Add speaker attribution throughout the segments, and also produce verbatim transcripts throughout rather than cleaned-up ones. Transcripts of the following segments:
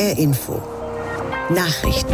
Speaker 1: H R Info. Nachrichten.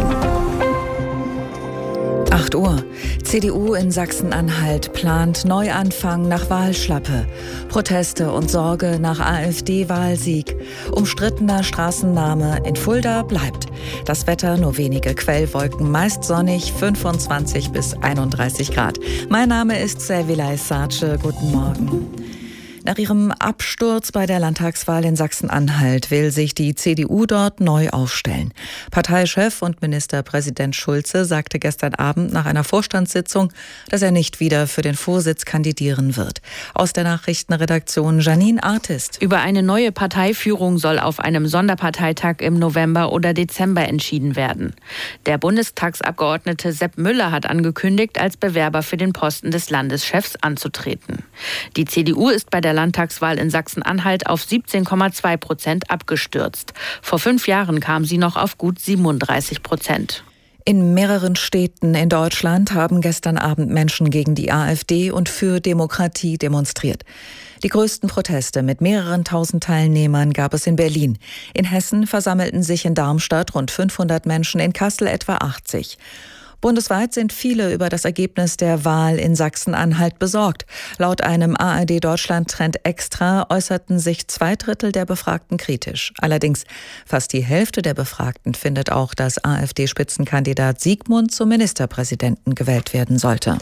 Speaker 2: acht Uhr. C D U in Sachsen-Anhalt plant Neuanfang nach Wahlschlappe. Proteste und Sorge nach AfD-Wahlsieg. Umstrittener Straßenname in Fulda bleibt. Das Wetter nur wenige Quellwolken, meist sonnig, fünfundzwanzig bis einunddreißig Grad. Mein Name ist Servilay Sace. Guten Morgen. Nach ihrem Absturz bei der Landtagswahl in Sachsen-Anhalt will sich die C D U dort neu aufstellen. Parteichef und Ministerpräsident Schulze sagte gestern Abend nach einer Vorstandssitzung, dass er nicht wieder für den Vorsitz kandidieren wird. Aus der Nachrichtenredaktion Janine Artist.
Speaker 3: Über eine neue Parteiführung soll auf einem Sonderparteitag im November oder Dezember entschieden werden. Der Bundestagsabgeordnete Sepp Müller hat angekündigt, als Bewerber für den Posten des Landeschefs anzutreten. Die C D U ist bei der Landtagswahl in Sachsen-Anhalt auf siebzehn Komma zwei Prozent abgestürzt. Vor fünf Jahren kam sie noch auf gut siebenunddreißig Prozent.
Speaker 2: In mehreren Städten in Deutschland haben gestern Abend Menschen gegen die AfD und für Demokratie demonstriert. Die größten Proteste mit mehreren tausend Teilnehmern gab es in Berlin. In Hessen versammelten sich in Darmstadt rund fünfhundert Menschen, in Kassel etwa achtzig. Bundesweit sind viele über das Ergebnis der Wahl in Sachsen-Anhalt besorgt. Laut einem A R D Deutschland-Trend Extra äußerten sich zwei Drittel der Befragten kritisch. Allerdings fast die Hälfte der Befragten findet auch, dass AfD-Spitzenkandidat Sigmund zum Ministerpräsidenten gewählt werden sollte.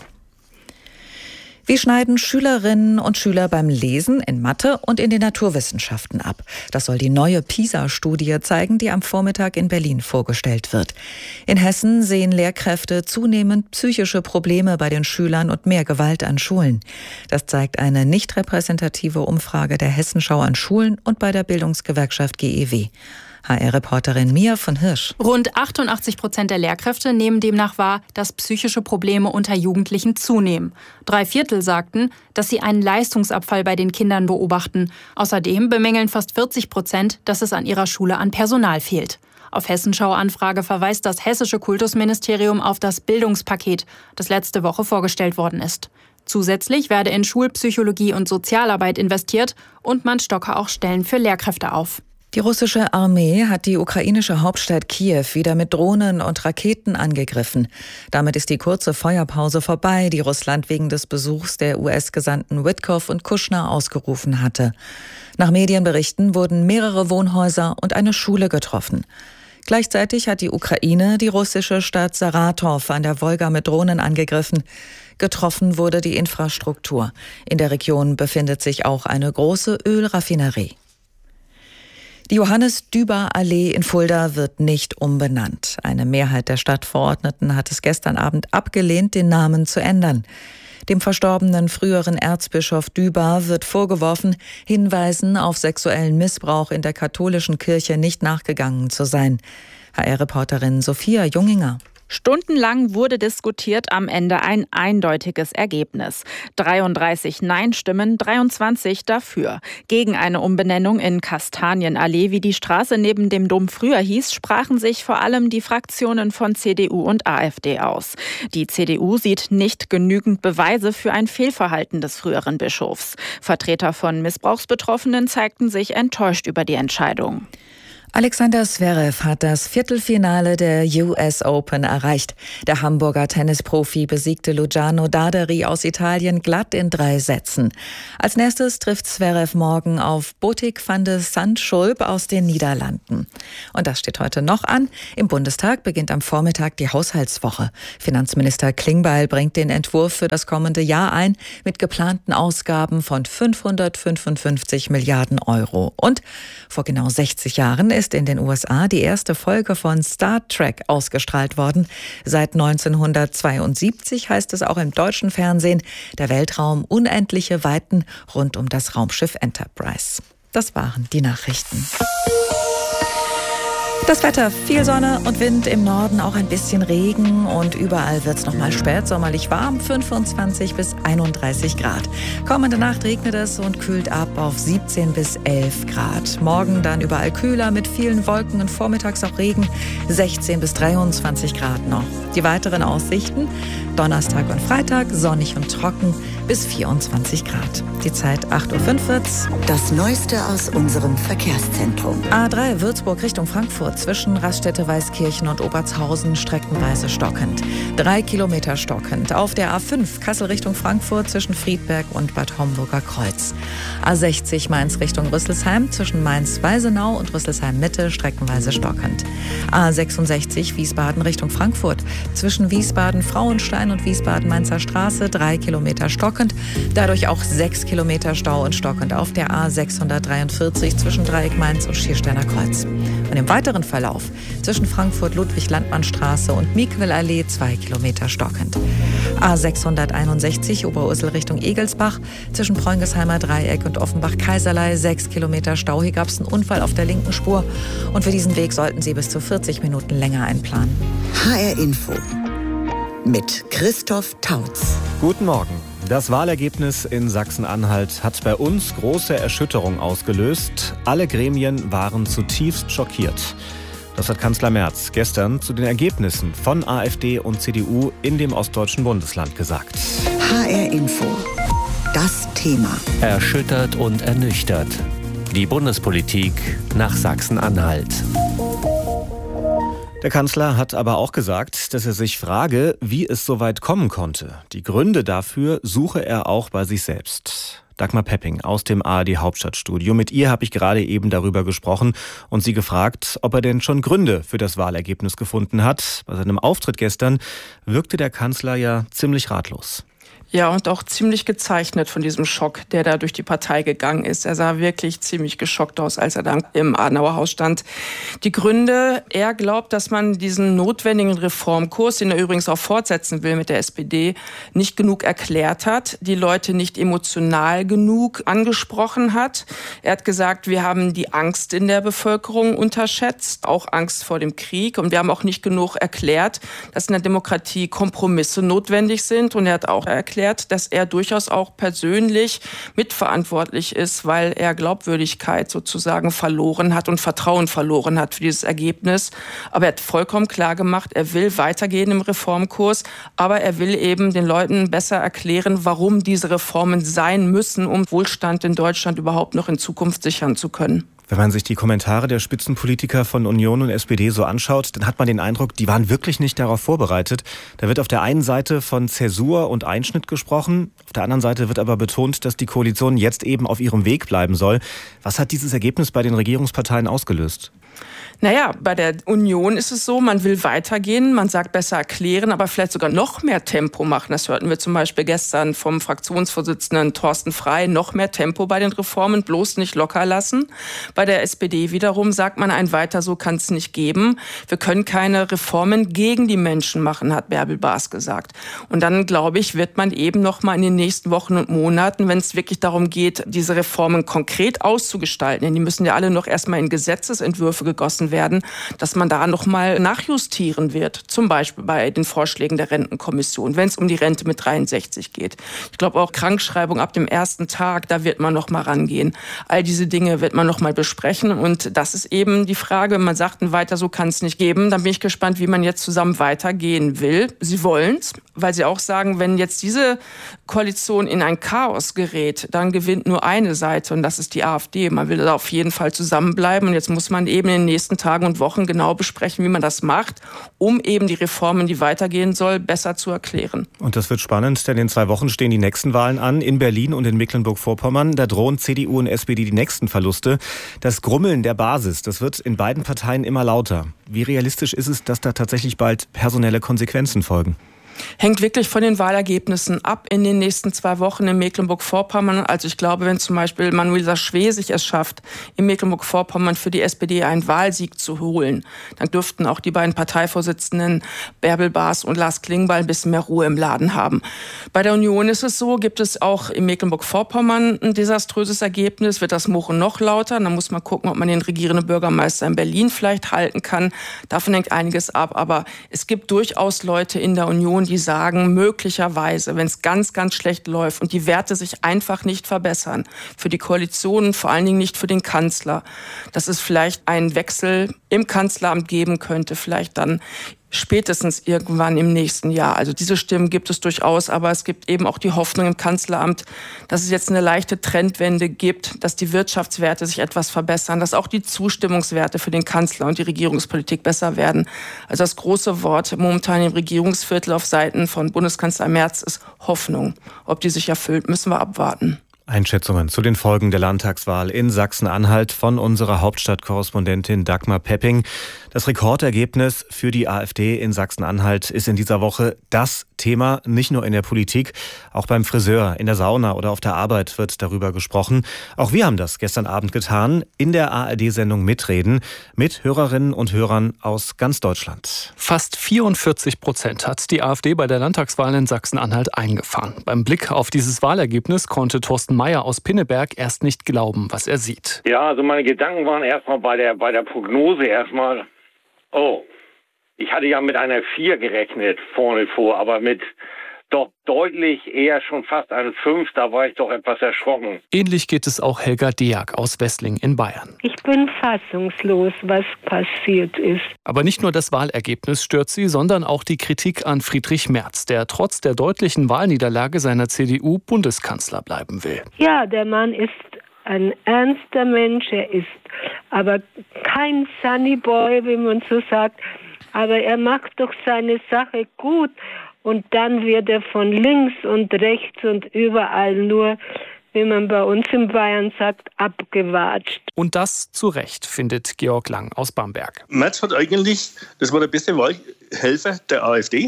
Speaker 2: Wie schneiden Schülerinnen und Schüler beim Lesen in Mathe und in den Naturwissenschaften ab? Das soll die neue PISA-Studie zeigen, die am Vormittag in Berlin vorgestellt wird. In Hessen sehen Lehrkräfte zunehmend psychische Probleme bei den Schülern und mehr Gewalt an Schulen. Das zeigt eine nicht repräsentative Umfrage der Hessenschau an Schulen und bei der Bildungsgewerkschaft G E W. H R-Reporterin Mia von Hirsch.
Speaker 4: Rund achtundachtzig Prozent der Lehrkräfte nehmen demnach wahr, dass psychische Probleme unter Jugendlichen zunehmen. Drei Viertel sagten, dass sie einen Leistungsabfall bei den Kindern beobachten. Außerdem bemängeln fast vierzig Prozent, dass es an ihrer Schule an Personal fehlt. Auf Hessenschau-Anfrage verweist das hessische Kultusministerium auf das Bildungspaket, das letzte Woche vorgestellt worden ist. Zusätzlich werde in Schulpsychologie und Sozialarbeit investiert und man stocke auch Stellen für Lehrkräfte auf.
Speaker 2: Die russische Armee hat die ukrainische Hauptstadt Kiew wieder mit Drohnen und Raketen angegriffen. Damit ist die kurze Feuerpause vorbei, die Russland wegen des Besuchs der U S-Gesandten Witkow und Kushner ausgerufen hatte. Nach Medienberichten wurden mehrere Wohnhäuser und eine Schule getroffen. Gleichzeitig hat die Ukraine die russische Stadt Saratow an der Wolga mit Drohnen angegriffen. Getroffen wurde die Infrastruktur. In der Region befindet sich auch eine große Ölraffinerie. Die Johannes-Düber-Allee in Fulda wird nicht umbenannt. Eine Mehrheit der Stadtverordneten hat es gestern Abend abgelehnt, den Namen zu ändern. Dem verstorbenen früheren Erzbischof Düber wird vorgeworfen, Hinweisen auf sexuellen Missbrauch in der katholischen Kirche nicht nachgegangen zu sein. H R-Reporterin Sophia Junginger.
Speaker 5: Stundenlang wurde diskutiert, am Ende ein eindeutiges Ergebnis. dreiunddreißig Nein-Stimmen, dreiundzwanzig dafür. Gegen eine Umbenennung in Kastanienallee, wie die Straße neben dem Dom früher hieß, sprachen sich vor allem die Fraktionen von C D U und AfD aus. Die C D U sieht nicht genügend Beweise für ein Fehlverhalten des früheren Bischofs. Vertreter von Missbrauchsbetroffenen zeigten sich enttäuscht über die Entscheidung.
Speaker 2: Alexander Zverev hat das Viertelfinale der U S Open erreicht. Der Hamburger Tennisprofi besiegte Luciano Darderi aus Italien glatt in drei Sätzen. Als nächstes trifft Zverev morgen auf Botic van de Zandschulp aus den Niederlanden. Und das steht heute noch an. Im Bundestag beginnt am Vormittag die Haushaltswoche. Finanzminister Klingbeil bringt den Entwurf für das kommende Jahr ein mit geplanten Ausgaben von fünfhundertfünfundfünfzig Milliarden Euro. Und vor genau sechzig Jahren ist ist in den U S A die erste Folge von Star Trek ausgestrahlt worden. Seit neunzehnhundertzweiundsiebzig heißt es auch im deutschen Fernsehen, der Weltraum unendliche Weiten rund um das Raumschiff Enterprise. Das waren die Nachrichten. Das Wetter, viel Sonne und Wind, im Norden auch ein bisschen Regen und überall wird es nochmal spätsommerlich warm, fünfundzwanzig bis einunddreißig Grad. Kommende Nacht regnet es und kühlt ab auf siebzehn bis elf Grad. Morgen dann überall kühler mit vielen Wolken und vormittags auch Regen, sechzehn bis dreiundzwanzig Grad noch. Die weiteren Aussichten: Donnerstag und Freitag sonnig und trocken bis vierundzwanzig Grad. Die Zeit acht Uhr fünf wird's.
Speaker 1: Das Neueste aus unserem Verkehrszentrum.
Speaker 2: A drei Würzburg Richtung Frankfurt zwischen Raststätte Weißkirchen und Obertshausen streckenweise stockend. Drei Kilometer stockend. Auf der A fünf Kassel Richtung Frankfurt zwischen Friedberg und Bad Homburger Kreuz. A sechzig Mainz Richtung Rüsselsheim zwischen Mainz-Weisenau und Rüsselsheim-Mitte streckenweise stockend. A sechsundsechzig Wiesbaden Richtung Frankfurt zwischen Wiesbaden-Frauenstein und Wiesbaden-Mainzer Straße drei Kilometer stockend. Dadurch auch sechs Kilometer Stau und stockend auf der A sechshundertdreiundvierzig zwischen Dreieck Mainz und Schiersteiner Kreuz. Und im weiteren Verlauf zwischen Frankfurt-Ludwig-Landmann-Straße und Miquelallee zwei Kilometer stockend. A sechshunderteinundsechzig Oberursel Richtung Egelsbach zwischen Preungesheimer Dreieck und Offenbach-Kaiserlei sechs Kilometer Stau. Hier gab es einen Unfall auf der linken Spur und für diesen Weg sollten Sie bis zu vierzig Minuten länger einplanen.
Speaker 1: H R Info mit Christoph Tautz.
Speaker 6: Guten Morgen. Das Wahlergebnis in Sachsen-Anhalt hat bei uns große Erschütterung ausgelöst. Alle Gremien waren zutiefst schockiert. Das hat Kanzler Merz gestern zu den Ergebnissen von AfD und C D U in dem ostdeutschen Bundesland gesagt.
Speaker 1: H R Info. Das Thema.
Speaker 7: Erschüttert und ernüchtert. Die Bundespolitik nach Sachsen-Anhalt.
Speaker 6: Der Kanzler hat aber auch gesagt, dass er sich frage, wie es so weit kommen konnte. Die Gründe dafür suche er auch bei sich selbst. Dagmar Pepping aus dem A R D-Hauptstadtstudio. Mit ihr habe ich gerade eben darüber gesprochen und sie gefragt, ob er denn schon Gründe für das Wahlergebnis gefunden hat. Bei seinem Auftritt gestern wirkte der Kanzler ja ziemlich ratlos.
Speaker 8: Ja, und auch ziemlich gezeichnet von diesem Schock, der da durch die Partei gegangen ist. Er sah wirklich ziemlich geschockt aus, als er dann im Adenauer Haus stand. Die Gründe, er glaubt, dass man diesen notwendigen Reformkurs, den er übrigens auch fortsetzen will mit der S P D, nicht genug erklärt hat, die Leute nicht emotional genug angesprochen hat. Er hat gesagt, wir haben die Angst in der Bevölkerung unterschätzt, auch Angst vor dem Krieg. Und wir haben auch nicht genug erklärt, dass in der Demokratie Kompromisse notwendig sind. Und er hat auch erklärt, dass er durchaus auch persönlich mitverantwortlich ist, weil er Glaubwürdigkeit sozusagen verloren hat und Vertrauen verloren hat für dieses Ergebnis. Aber er hat vollkommen klar gemacht, er will weitergehen im Reformkurs, aber er will eben den Leuten besser erklären, warum diese Reformen sein müssen, um Wohlstand in Deutschland überhaupt noch in Zukunft sichern zu können.
Speaker 6: Wenn man sich die Kommentare der Spitzenpolitiker von Union und S P D so anschaut, dann hat man den Eindruck, die waren wirklich nicht darauf vorbereitet. Da wird auf der einen Seite von Zäsur und Einschnitt gesprochen, auf der anderen Seite wird aber betont, dass die Koalition jetzt eben auf ihrem Weg bleiben soll. Was hat dieses Ergebnis bei den Regierungsparteien ausgelöst?
Speaker 8: Naja, bei der Union ist es so, man will weitergehen, man sagt besser erklären, aber vielleicht sogar noch mehr Tempo machen. Das hörten wir zum Beispiel gestern vom Fraktionsvorsitzenden Thorsten Frey, noch mehr Tempo bei den Reformen, bloß nicht locker lassen. Bei der S P D wiederum sagt man, ein weiter so kann es nicht geben. Wir können keine Reformen gegen die Menschen machen, hat Bärbel Baas gesagt. Und dann, glaube ich, wird man eben noch mal in den nächsten Wochen und Monaten, wenn es wirklich darum geht, diese Reformen konkret auszugestalten, denn die müssen ja alle noch erstmal in Gesetzesentwürfe gegossen werden, dass man da noch mal nachjustieren wird. Zum Beispiel bei den Vorschlägen der Rentenkommission, wenn es um die Rente mit dreiundsechzig geht. Ich glaube auch Krankschreibung ab dem ersten Tag, da wird man noch mal rangehen. All diese Dinge wird man noch mal besprechen und das ist eben die Frage, wenn man sagt, weiter so kann es nicht geben, dann bin ich gespannt, wie man jetzt zusammen weitergehen will. Sie wollen es, weil sie auch sagen, wenn jetzt diese Koalition in ein Chaos gerät, dann gewinnt nur eine Seite und das ist die AfD. Man will da auf jeden Fall zusammenbleiben und jetzt muss man eben in den nächsten Tagen und Wochen genau besprechen, wie man das macht, um eben die Reformen, die weitergehen soll, besser zu erklären.
Speaker 6: Und das wird spannend, denn in zwei Wochen stehen die nächsten Wahlen an, in Berlin und in Mecklenburg-Vorpommern. Da drohen C D U und S P D die nächsten Verluste. Das Grummeln der Basis, das wird in beiden Parteien immer lauter. Wie realistisch ist es, dass da tatsächlich bald personelle Konsequenzen folgen?
Speaker 8: Hängt wirklich von den Wahlergebnissen ab in den nächsten zwei Wochen in Mecklenburg-Vorpommern. Also ich glaube, wenn zum Beispiel Manuela Schwesig es schafft, in Mecklenburg-Vorpommern für die S P D einen Wahlsieg zu holen, dann dürften auch die beiden Parteivorsitzenden Bärbel Baas und Lars Klingbeil ein bisschen mehr Ruhe im Laden haben. Bei der Union ist es so, gibt es auch in Mecklenburg-Vorpommern ein desaströses Ergebnis, wird das Murren noch lauter. Dann muss man gucken, ob man den regierenden Bürgermeister in Berlin vielleicht halten kann. Davon hängt einiges ab, aber es gibt durchaus Leute in der Union, die sagen, möglicherweise, wenn es ganz, ganz schlecht läuft und die Werte sich einfach nicht verbessern, für die Koalition und vor allen Dingen nicht für den Kanzler, dass es vielleicht einen Wechsel im Kanzleramt geben könnte, vielleicht dann spätestens irgendwann im nächsten Jahr. Also diese Stimmen gibt es durchaus, aber es gibt eben auch die Hoffnung im Kanzleramt, dass es jetzt eine leichte Trendwende gibt, dass die Wirtschaftswerte sich etwas verbessern, dass auch die Zustimmungswerte für den Kanzler und die Regierungspolitik besser werden. Also das große Wort momentan im Regierungsviertel auf Seiten von Bundeskanzler Merz ist Hoffnung. Ob die sich erfüllt, müssen wir abwarten.
Speaker 6: Einschätzungen zu den Folgen der Landtagswahl in Sachsen-Anhalt von unserer Hauptstadtkorrespondentin Dagmar Pepping. Das Rekordergebnis für die AfD in Sachsen-Anhalt ist in dieser Woche das Thema, nicht nur in der Politik, auch beim Friseur, in der Sauna oder auf der Arbeit wird darüber gesprochen. Auch wir haben das gestern Abend getan in der A R D-Sendung Mitreden mit Hörerinnen und Hörern aus ganz Deutschland.
Speaker 9: Fast vierundvierzig Prozent hat die AfD bei der Landtagswahl in Sachsen-Anhalt eingefahren. Beim Blick auf dieses Wahlergebnis konnte Thorsten Meier aus Pinneberg erst nicht glauben, was er sieht.
Speaker 10: Ja, also meine Gedanken waren erstmal bei der, bei der Prognose erstmal, oh, ich hatte ja mit einer vier gerechnet vorne vor, aber mit doch deutlich eher schon fast eine fünf, da war ich doch etwas erschrocken.
Speaker 9: Ähnlich geht es auch Helga Deak aus Wessling in Bayern.
Speaker 11: Ich bin fassungslos, was passiert ist.
Speaker 9: Aber nicht nur das Wahlergebnis stört sie, sondern auch die Kritik an Friedrich Merz, der trotz der deutlichen Wahlniederlage seiner C D U Bundeskanzler bleiben will.
Speaker 11: Ja, der Mann ist ein ernster Mensch, er ist aber kein Sunnyboy, wie man so sagt. Aber er macht doch seine Sache gut und dann wird er von links und rechts und überall nur, wie man bei uns in Bayern sagt, abgewatscht.
Speaker 9: Und das zu Recht, findet Georg Lang aus Bamberg.
Speaker 12: Merz hat eigentlich, das war der beste Wahlhelfer der AfD.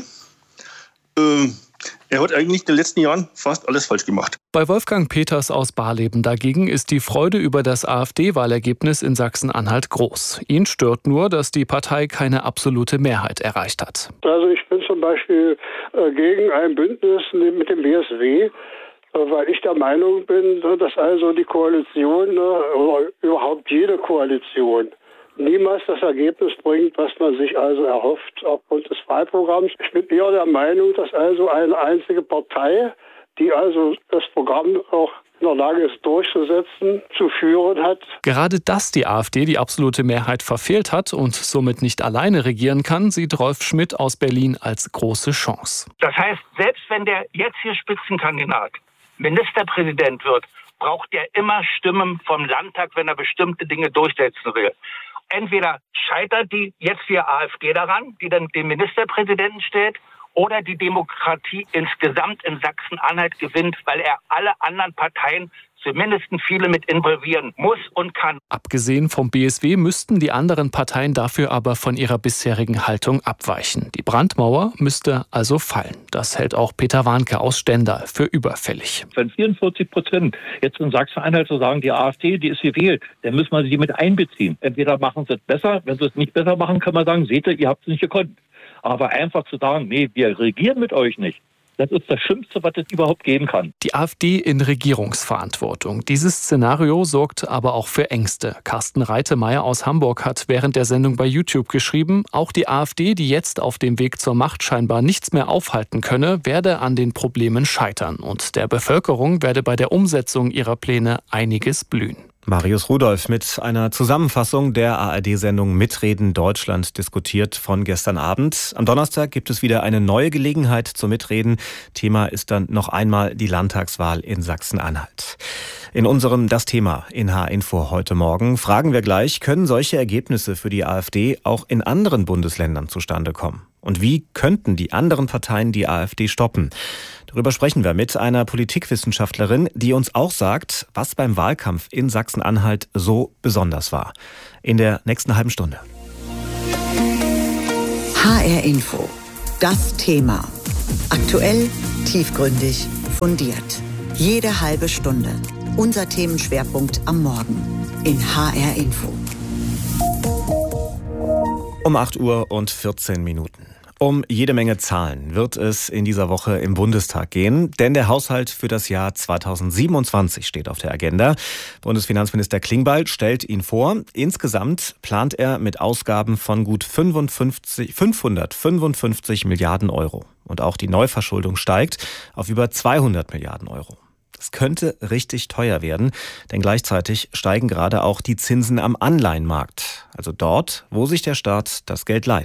Speaker 12: Ähm, er hat eigentlich in den letzten Jahren fast alles falsch gemacht.
Speaker 9: Bei Wolfgang Peters aus Barleben dagegen ist die Freude über das AfD-Wahlergebnis in Sachsen-Anhalt groß. Ihn stört nur, dass die Partei keine absolute Mehrheit erreicht hat.
Speaker 13: Also ich bin zum Beispiel äh, gegen ein Bündnis mit dem B S W, äh, weil ich der Meinung bin, dass also die Koalition äh, oder überhaupt jede Koalition niemals das Ergebnis bringt, was man sich also erhofft aufgrund des Wahlprogramms. Ich bin eher der Meinung, dass also eine einzige Partei, die also das Programm auch in der Lage ist durchzusetzen, zu führen hat.
Speaker 9: Gerade dass die AfD die absolute Mehrheit verfehlt hat und somit nicht alleine regieren kann, sieht Rolf Schmidt aus Berlin als große Chance.
Speaker 14: Das heißt, selbst wenn der jetzt hier Spitzenkandidat Ministerpräsident wird, braucht er immer Stimmen vom Landtag, wenn er bestimmte Dinge durchsetzen will. Entweder scheitert die jetzt hier AfD daran, die dann den Ministerpräsidenten stellt, oder die Demokratie insgesamt in Sachsen-Anhalt gewinnt, weil er alle anderen Parteien, zumindest viele, mit involvieren muss und kann.
Speaker 9: Abgesehen vom B S W müssten die anderen Parteien dafür aber von ihrer bisherigen Haltung abweichen. Die Brandmauer müsste also fallen. Das hält auch Peter Warnke aus Stendal für überfällig.
Speaker 15: Wenn vierundvierzig Prozent jetzt in Sachsen-Anhalt so sagen, die AfD, die ist gewählt, dann müssen wir sie mit einbeziehen. Entweder machen sie es besser, wenn sie es nicht besser machen, können wir sagen, seht ihr, ihr habt es nicht gekonnt. Aber einfach zu sagen, nee, wir regieren mit euch nicht, das ist das Schlimmste, was es überhaupt geben kann.
Speaker 9: Die AfD in Regierungsverantwortung. Dieses Szenario sorgt aber auch für Ängste. Carsten Reitemeyer aus Hamburg hat während der Sendung bei YouTube geschrieben, auch die AfD, die jetzt auf dem Weg zur Macht scheinbar nichts mehr aufhalten könne, werde an den Problemen scheitern. Und der Bevölkerung werde bei der Umsetzung ihrer Pläne einiges blühen.
Speaker 6: Marius Rudolph mit einer Zusammenfassung der A R D-Sendung Mitreden Deutschland diskutiert von gestern Abend. Am Donnerstag gibt es wieder eine neue Gelegenheit zum Mitreden. Thema ist dann noch einmal die Landtagswahl in Sachsen-Anhalt. In unserem Das Thema in H-Info heute Morgen fragen wir gleich, können solche Ergebnisse für die AfD auch in anderen Bundesländern zustande kommen? Und wie könnten die anderen Parteien die AfD stoppen? Darüber sprechen wir mit einer Politikwissenschaftlerin, die uns auch sagt, was beim Wahlkampf in Sachsen-Anhalt so besonders war. In der nächsten halben Stunde.
Speaker 1: H R-Info. Das Thema. Aktuell, tiefgründig, fundiert. Jede halbe Stunde. Unser Themenschwerpunkt am Morgen in H R-Info.
Speaker 6: Um acht Uhr und vierzehn Minuten. Um jede Menge Zahlen wird es in dieser Woche im Bundestag gehen, denn der Haushalt für das Jahr zweitausendsiebenundzwanzig steht auf der Agenda. Bundesfinanzminister Klingbeil stellt ihn vor. Insgesamt plant er mit Ausgaben von gut fünfhundertfünfundfünfzig Milliarden Euro. Und auch die Neuverschuldung steigt auf über zweihundert Milliarden Euro. Das könnte richtig teuer werden, denn gleichzeitig steigen gerade auch die Zinsen am Anleihenmarkt, also dort, wo sich der Staat das Geld leiht.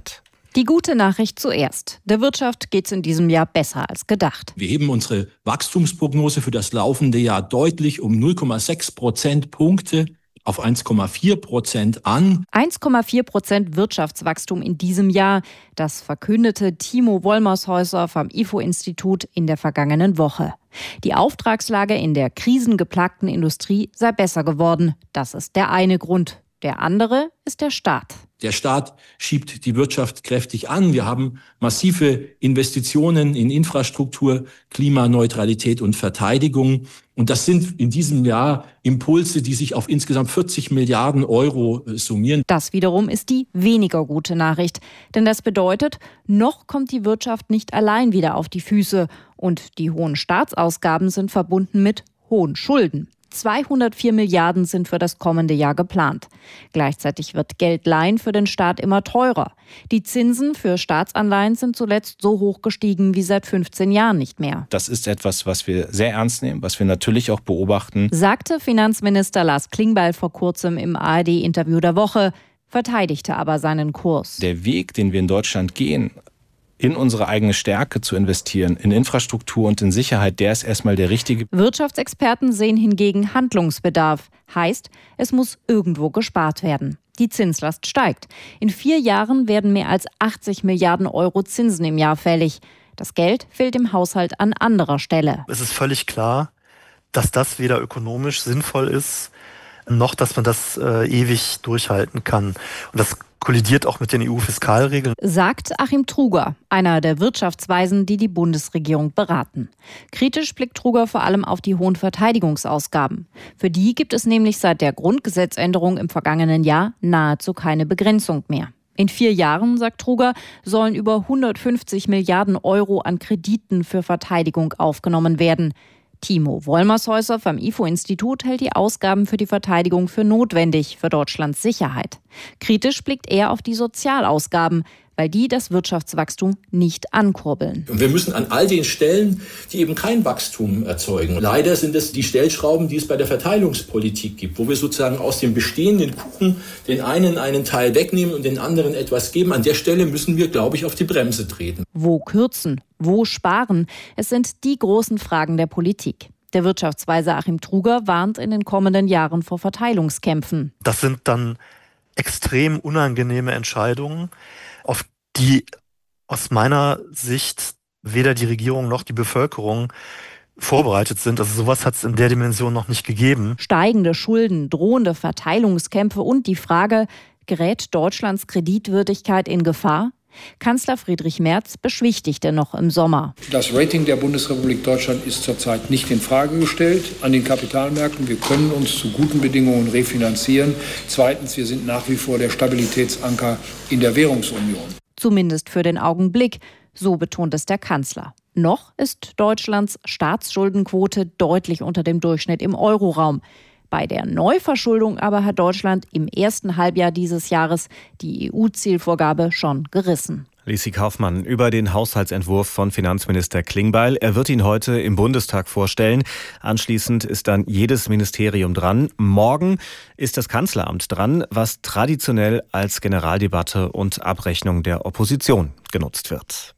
Speaker 5: Die gute Nachricht zuerst. Der Wirtschaft geht es in diesem Jahr besser als gedacht.
Speaker 16: Wir heben unsere Wachstumsprognose für das laufende Jahr deutlich um null Komma sechs Prozentpunkte auf eins Komma vier Prozent an.
Speaker 5: eins Komma vier Prozent Wirtschaftswachstum in diesem Jahr. Das verkündete Timo Wollmershäuser vom I F O-Institut in der vergangenen Woche. Die Auftragslage in der krisengeplagten Industrie sei besser geworden. Das ist der eine Grund. Der andere ist der Staat.
Speaker 16: Der Staat schiebt die Wirtschaft kräftig an. Wir haben massive Investitionen in Infrastruktur, Klimaneutralität und Verteidigung. Und das sind in diesem Jahr Impulse, die sich auf insgesamt vierzig Milliarden Euro summieren.
Speaker 5: Das wiederum ist die weniger gute Nachricht. Denn das bedeutet, noch kommt die Wirtschaft nicht allein wieder auf die Füße. Und die hohen Staatsausgaben sind verbunden mit hohen Schulden. zweihundertvier Milliarden sind für das kommende Jahr geplant. Gleichzeitig wird Geld leihen für den Staat immer teurer. Die Zinsen für Staatsanleihen sind zuletzt so hoch gestiegen wie seit fünfzehn Jahren nicht mehr.
Speaker 17: Das ist etwas, was wir sehr ernst nehmen, was wir natürlich auch beobachten,
Speaker 5: sagte Finanzminister Lars Klingbeil vor kurzem im A R D-Interview der Woche, verteidigte aber seinen Kurs.
Speaker 17: Der Weg, den wir in Deutschland gehen, in unsere eigene Stärke zu investieren, in Infrastruktur und in Sicherheit, der ist erstmal der richtige.
Speaker 5: Wirtschaftsexperten sehen hingegen Handlungsbedarf. Heißt, es muss irgendwo gespart werden. Die Zinslast steigt. In vier Jahren werden mehr als achtzig Milliarden Euro Zinsen im Jahr fällig. Das Geld fehlt im Haushalt an anderer Stelle.
Speaker 18: Es ist völlig klar, dass das weder ökonomisch sinnvoll ist, noch dass man das äh, ewig durchhalten kann. Und das kollidiert auch mit den E U-Fiskalregeln,
Speaker 5: sagt Achim Truger, einer der Wirtschaftsweisen, die die Bundesregierung beraten. Kritisch blickt Truger vor allem auf die hohen Verteidigungsausgaben. Für die gibt es nämlich seit der Grundgesetzänderung im vergangenen Jahr nahezu keine Begrenzung mehr. In vier Jahren, sagt Truger, sollen über hundertfünfzig Milliarden Euro an Krediten für Verteidigung aufgenommen werden. Timo Wollmershäuser vom I F O-Institut hält die Ausgaben für die Verteidigung für notwendig für Deutschlands Sicherheit. Kritisch blickt er auf die Sozialausgaben, weil die das Wirtschaftswachstum nicht ankurbeln.
Speaker 16: Und wir müssen an all den Stellen, die eben kein Wachstum erzeugen. Leider sind es die Stellschrauben, die es bei der Verteilungspolitik gibt, wo wir sozusagen aus dem bestehenden Kuchen den einen einen Teil wegnehmen und den anderen etwas geben. An der Stelle müssen wir, glaube ich, auf die Bremse treten.
Speaker 5: Wo kürzen? Wo sparen? Es sind die großen Fragen der Politik. Der Wirtschaftsweise Achim Truger warnt in den kommenden Jahren vor Verteilungskämpfen.
Speaker 18: Das sind dann extrem unangenehme Entscheidungen, auf die aus meiner Sicht weder die Regierung noch die Bevölkerung vorbereitet sind. Also sowas hat es in der Dimension noch nicht gegeben.
Speaker 5: Steigende Schulden, drohende Verteilungskämpfe und die Frage, gerät Deutschlands Kreditwürdigkeit in Gefahr? Kanzler Friedrich Merz beschwichtigte noch im Sommer.
Speaker 19: Das Rating der Bundesrepublik Deutschland ist zurzeit nicht in Frage gestellt an den Kapitalmärkten. Wir können uns zu guten Bedingungen refinanzieren. Zweitens, wir sind nach wie vor der Stabilitätsanker in der Währungsunion.
Speaker 5: Zumindest für den Augenblick, so betont es der Kanzler. Noch ist Deutschlands Staatsschuldenquote deutlich unter dem Durchschnitt im Euroraum. Bei der Neuverschuldung aber hat Deutschland im ersten Halbjahr dieses Jahres die E U-Zielvorgabe schon gerissen.
Speaker 6: Lisi Kaufmann über den Haushaltsentwurf von Finanzminister Klingbeil. Er wird ihn heute im Bundestag vorstellen. Anschließend ist dann jedes Ministerium dran. Morgen ist das Kanzleramt dran, was traditionell als Generaldebatte und Abrechnung der Opposition genutzt wird.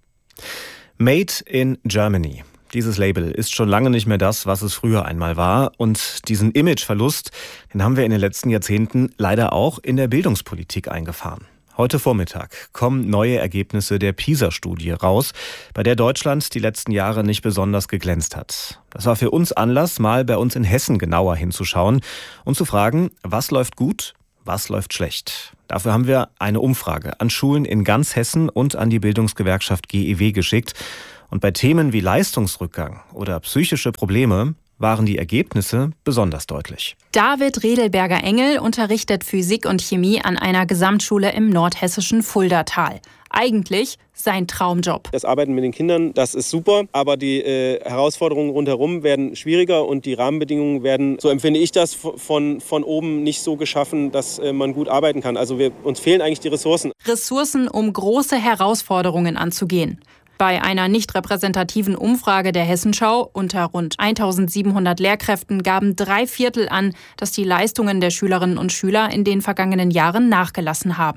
Speaker 6: Made in Germany. Dieses Label ist schon lange nicht mehr das, was es früher einmal war. Und diesen Imageverlust, den haben wir in den letzten Jahrzehnten leider auch in der Bildungspolitik eingefahren. Heute Vormittag kommen neue Ergebnisse der PISA-Studie raus, bei der Deutschland die letzten Jahre nicht besonders geglänzt hat. Das war für uns Anlass, mal bei uns in Hessen genauer hinzuschauen und zu fragen, was läuft gut, was läuft schlecht. Dafür haben wir eine Umfrage an Schulen in ganz Hessen und an die Bildungsgewerkschaft G E W geschickt. Und bei Themen wie Leistungsrückgang oder psychische Probleme waren die Ergebnisse besonders deutlich.
Speaker 4: David Redelberger-Engel unterrichtet Physik und Chemie an einer Gesamtschule im nordhessischen Fuldatal. Eigentlich sein Traumjob.
Speaker 20: Das Arbeiten mit den Kindern, das ist super, aber die äh, Herausforderungen rundherum werden schwieriger und die Rahmenbedingungen werden, so empfinde ich das, von, von oben nicht so geschaffen, dass äh, man gut arbeiten kann. Also wir, uns fehlen eigentlich die Ressourcen.
Speaker 4: Ressourcen, um große Herausforderungen anzugehen. Bei einer nicht repräsentativen Umfrage der Hessenschau unter rund eintausendsiebenhundert Lehrkräften gaben drei Viertel an, dass die Leistungen der Schülerinnen und Schüler in den vergangenen Jahren nachgelassen haben.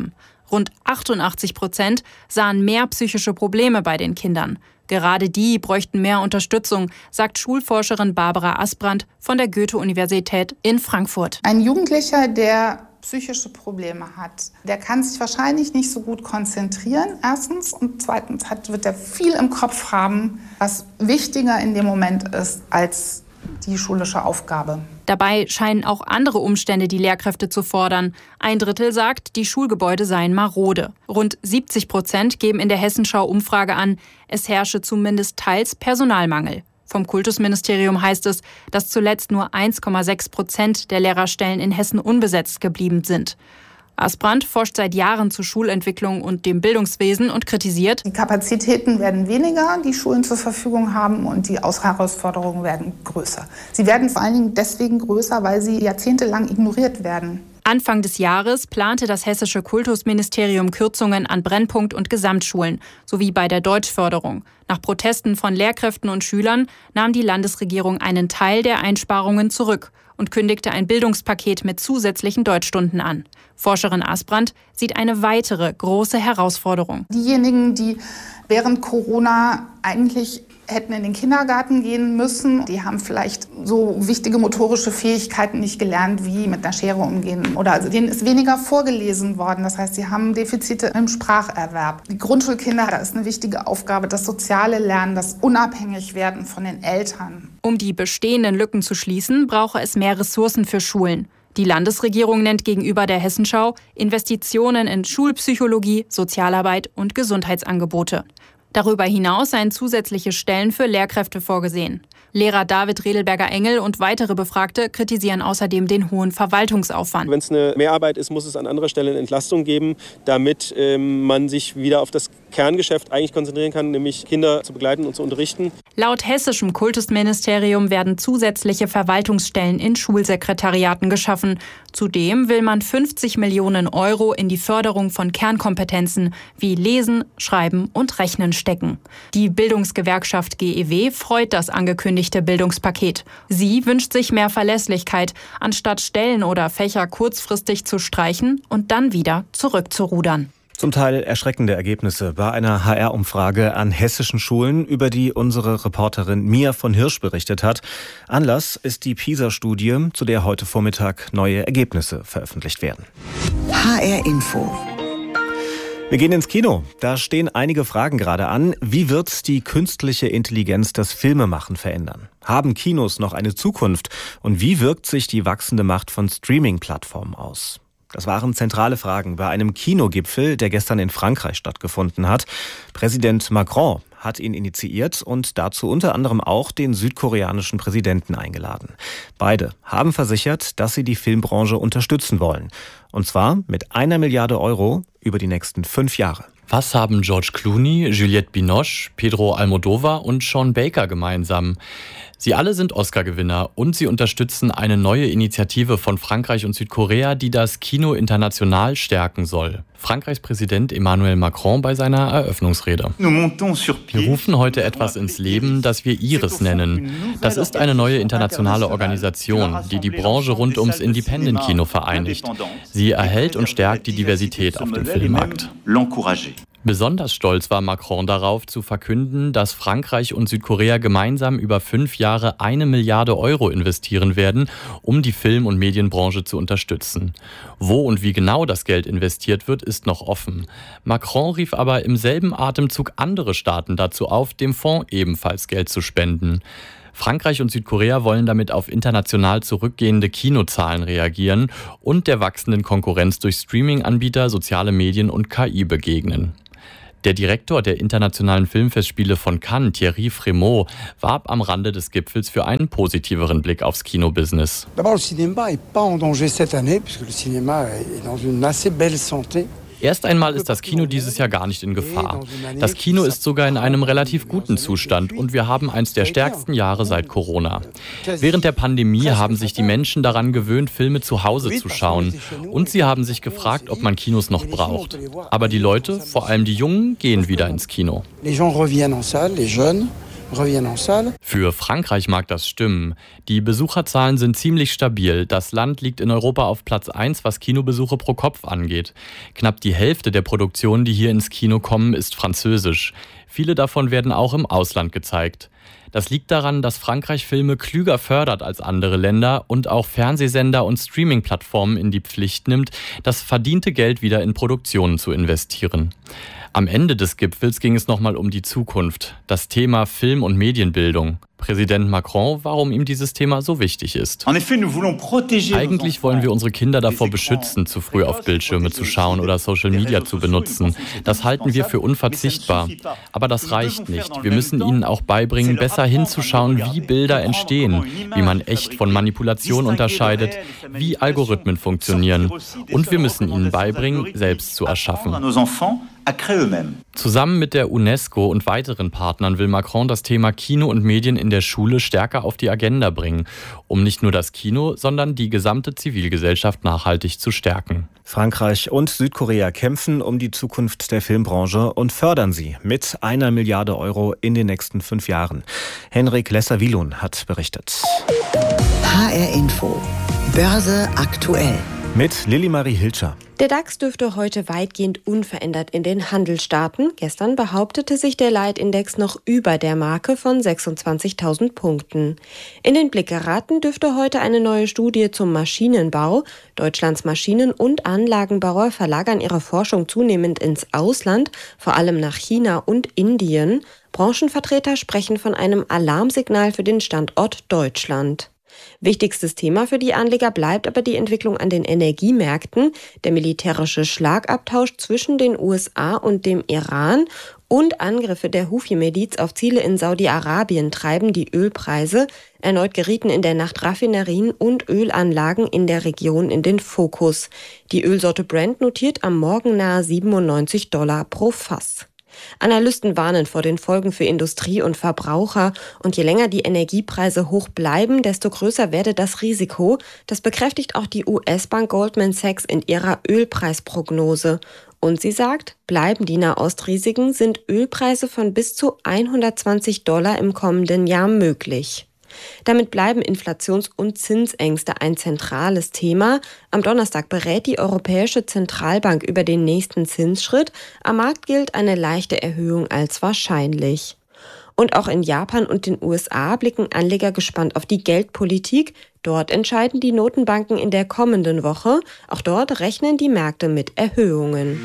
Speaker 4: Rund achtundachtzig Prozent sahen mehr psychische Probleme bei den Kindern. Gerade die bräuchten mehr Unterstützung, sagt Schulforscherin Barbara Asbrandt von der Goethe-Universität in Frankfurt.
Speaker 21: Ein Jugendlicher, der psychische Probleme hat, der kann sich wahrscheinlich nicht so gut konzentrieren, erstens. Und zweitens hat, wird er viel im Kopf haben, was wichtiger in dem Moment ist als die schulische Aufgabe.
Speaker 4: Dabei scheinen auch andere Umstände die Lehrkräfte zu fordern. Ein Drittel sagt, die Schulgebäude seien marode. Rund siebzig Prozent geben in der Hessenschau-Umfrage an, es herrsche zumindest teils Personalmangel. Vom Kultusministerium heißt es, dass zuletzt nur eins Komma sechs Prozent der Lehrerstellen in Hessen unbesetzt geblieben sind. Asbrandt forscht seit Jahren zur Schulentwicklung und dem Bildungswesen und kritisiert:
Speaker 21: Die Kapazitäten werden weniger, die Schulen zur Verfügung haben, und die Herausforderungen werden größer. Sie werden vor allen Dingen deswegen größer, weil sie jahrzehntelang ignoriert werden.
Speaker 4: Anfang des Jahres plante das hessische Kultusministerium Kürzungen an Brennpunkt- und Gesamtschulen sowie bei der Deutschförderung. Nach Protesten von Lehrkräften und Schülern nahm die Landesregierung einen Teil der Einsparungen zurück und kündigte ein Bildungspaket mit zusätzlichen Deutschstunden an. Forscherin Asbrandt sieht eine weitere große Herausforderung.
Speaker 21: Diejenigen, die während Corona eigentlich hätten in den Kindergarten gehen müssen, die haben vielleicht so wichtige motorische Fähigkeiten nicht gelernt, wie mit einer Schere umgehen. Oder also denen ist weniger vorgelesen worden. Das heißt, sie haben Defizite im Spracherwerb. Die Grundschulkinder, da ist eine wichtige Aufgabe, das soziale Lernen, das Unabhängigwerden von den Eltern.
Speaker 4: Um die bestehenden Lücken zu schließen, brauche es mehr Ressourcen für Schulen. Die Landesregierung nennt gegenüber der Hessenschau Investitionen in Schulpsychologie, Sozialarbeit und Gesundheitsangebote. Darüber hinaus seien zusätzliche Stellen für Lehrkräfte vorgesehen. Lehrer David Redelberger-Engel und weitere Befragte kritisieren außerdem den hohen Verwaltungsaufwand.
Speaker 20: Wenn es eine Mehrarbeit ist, muss es an anderer Stelle eine Entlastung geben, damit ähm, man sich wieder auf das Kerngeschäft eigentlich konzentrieren kann, nämlich Kinder zu begleiten und zu unterrichten.
Speaker 4: Laut hessischem Kultusministerium werden zusätzliche Verwaltungsstellen in Schulsekretariaten geschaffen. Zudem will man fünfzig Millionen Euro in die Förderung von Kernkompetenzen wie Lesen, Schreiben und Rechnen stecken. Die Bildungsgewerkschaft G E W freut das angekündigte Bildungspaket. Sie wünscht sich mehr Verlässlichkeit, anstatt Stellen oder Fächer kurzfristig zu streichen und dann wieder zurückzurudern.
Speaker 6: Zum Teil erschreckende Ergebnisse bei einer H R-Umfrage an hessischen Schulen, über die unsere Reporterin Mia von Hirsch berichtet hat. Anlass ist die PISA-Studie, zu der heute Vormittag neue Ergebnisse veröffentlicht werden.
Speaker 1: H R Info.
Speaker 6: Wir gehen ins Kino. Da stehen einige Fragen gerade an. Wie wird die künstliche Intelligenz das Filmemachen verändern? Haben Kinos noch eine Zukunft? Und wie wirkt sich die wachsende Macht von Streaming-Plattformen aus? Das waren zentrale Fragen bei einem Kinogipfel, der gestern in Frankreich stattgefunden hat. Präsident Macron hat ihn initiiert und dazu unter anderem auch den südkoreanischen Präsidenten eingeladen. Beide haben versichert, dass sie die Filmbranche unterstützen wollen. Und zwar mit einer Milliarde Euro über die nächsten fünf Jahre.
Speaker 22: Was haben George Clooney, Juliette Binoche, Pedro Almodovar und Sean Baker gemeinsam? Sie alle sind Oscar-Gewinner und sie unterstützen eine neue Initiative von Frankreich und Südkorea, die das Kino international stärken soll. Frankreichs Präsident Emmanuel Macron bei seiner Eröffnungsrede. Wir rufen heute etwas ins Leben, das wir Iris nennen. Das ist eine neue internationale Organisation, die die Branche rund ums Independent-Kino vereinigt. Sie erhält und stärkt die Diversität auf dem Filmmarkt. Besonders stolz war Macron darauf, zu verkünden, dass Frankreich und Südkorea gemeinsam über fünf Jahre eine Milliarde Euro investieren werden, um die Film- und Medienbranche zu unterstützen. Wo und wie genau das Geld investiert wird, ist noch offen. Macron rief aber im selben Atemzug andere Staaten dazu auf, dem Fonds ebenfalls Geld zu spenden. Frankreich und Südkorea wollen damit auf international zurückgehende Kinozahlen reagieren und der wachsenden Konkurrenz durch Streaming-Anbieter, soziale Medien und K I begegnen. Der Direktor der internationalen Filmfestspiele von Cannes, Thierry Frémaux, warb am Rande des Gipfels für einen positiveren Blick aufs Kinobusiness.
Speaker 23: D'abord, le cinéma est pas en danger cette année, puisque le cinéma est dans une assez belle santé.
Speaker 22: Erst einmal ist das Kino dieses Jahr gar nicht in Gefahr. Das Kino ist sogar in einem relativ guten Zustand und wir haben eins der stärksten Jahre seit Corona. Während der Pandemie haben sich die Menschen daran gewöhnt, Filme zu Hause zu schauen. Und sie haben sich gefragt, ob man Kinos noch braucht. Aber die Leute, vor allem die Jungen, gehen wieder ins Kino.
Speaker 23: Les gens reviennent en salle, les jeunes reviennent en salle.
Speaker 22: Für Frankreich mag das stimmen. Die Besucherzahlen sind ziemlich stabil. Das Land liegt in Europa auf Platz eins, was Kinobesuche pro Kopf angeht. Knapp die Hälfte der Produktionen, die hier ins Kino kommen, ist französisch. Viele davon werden auch im Ausland gezeigt. Das liegt daran, dass Frankreich Filme klüger fördert als andere Länder und auch Fernsehsender und Streaming-Plattformen in die Pflicht nimmt, das verdiente Geld wieder in Produktionen zu investieren. Am Ende des Gipfels ging es nochmal um die Zukunft, das Thema Film- und Medienbildung. Präsident Macron, warum ihm dieses Thema so wichtig ist. Eigentlich wollen wir unsere Kinder davor beschützen, zu früh auf Bildschirme zu schauen oder Social Media zu benutzen. Das halten wir für unverzichtbar. Aber das reicht nicht. Wir müssen ihnen auch beibringen, besser hinzuschauen, wie Bilder entstehen, wie man echt von Manipulation unterscheidet, wie Algorithmen funktionieren. Und wir müssen ihnen beibringen, selbst zu erschaffen. Zusammen mit der UNESCO und weiteren Partnern will Macron das Thema Kino und Medien in der Schule stärker auf die Agenda bringen, um nicht nur das Kino, sondern die gesamte Zivilgesellschaft nachhaltig zu stärken.
Speaker 6: Frankreich und Südkorea kämpfen um die Zukunft der Filmbranche und fördern sie mit einer Milliarde Euro in den nächsten fünf Jahren. Henrik Lesser-Wielun hat berichtet.
Speaker 1: H R Info. Börse aktuell.
Speaker 6: Mit Lilly-Marie Hilscher.
Speaker 2: Der DAX dürfte heute weitgehend unverändert in den Handel starten. Gestern behauptete sich der Leitindex noch über der Marke von sechsundzwanzigtausend Punkten. In den Blick geraten dürfte heute eine neue Studie zum Maschinenbau. Deutschlands Maschinen- und Anlagenbauer verlagern ihre Forschung zunehmend ins Ausland, vor allem nach China und Indien. Branchenvertreter sprechen von einem Alarmsignal für den Standort Deutschland. Wichtigstes Thema für die Anleger bleibt aber die Entwicklung an den Energiemärkten, der militärische Schlagabtausch zwischen den U S A und dem Iran und Angriffe der Houthi-Miliz auf Ziele in Saudi-Arabien treiben die Ölpreise. Erneut gerieten in der Nacht Raffinerien und Ölanlagen in der Region in den Fokus. Die Ölsorte Brent notiert am Morgen nahe siebenundneunzig Dollar pro Fass. Analysten warnen vor den Folgen für Industrie und Verbraucher. Und je länger die Energiepreise hoch bleiben, desto größer werde das Risiko. Das bekräftigt auch die U S-Bank Goldman Sachs in ihrer Ölpreisprognose. Und sie sagt, bleiben die Nahostrisiken, sind Ölpreise von bis zu hundertzwanzig Dollar im kommenden Jahr möglich. Damit bleiben Inflations- und Zinsängste ein zentrales Thema. Am Donnerstag berät die Europäische Zentralbank über den nächsten Zinsschritt. Am Markt gilt eine leichte Erhöhung als wahrscheinlich. Und auch in Japan und den U S A blicken Anleger gespannt auf die Geldpolitik. Dort entscheiden die Notenbanken in der kommenden Woche. Auch dort rechnen die Märkte mit Erhöhungen.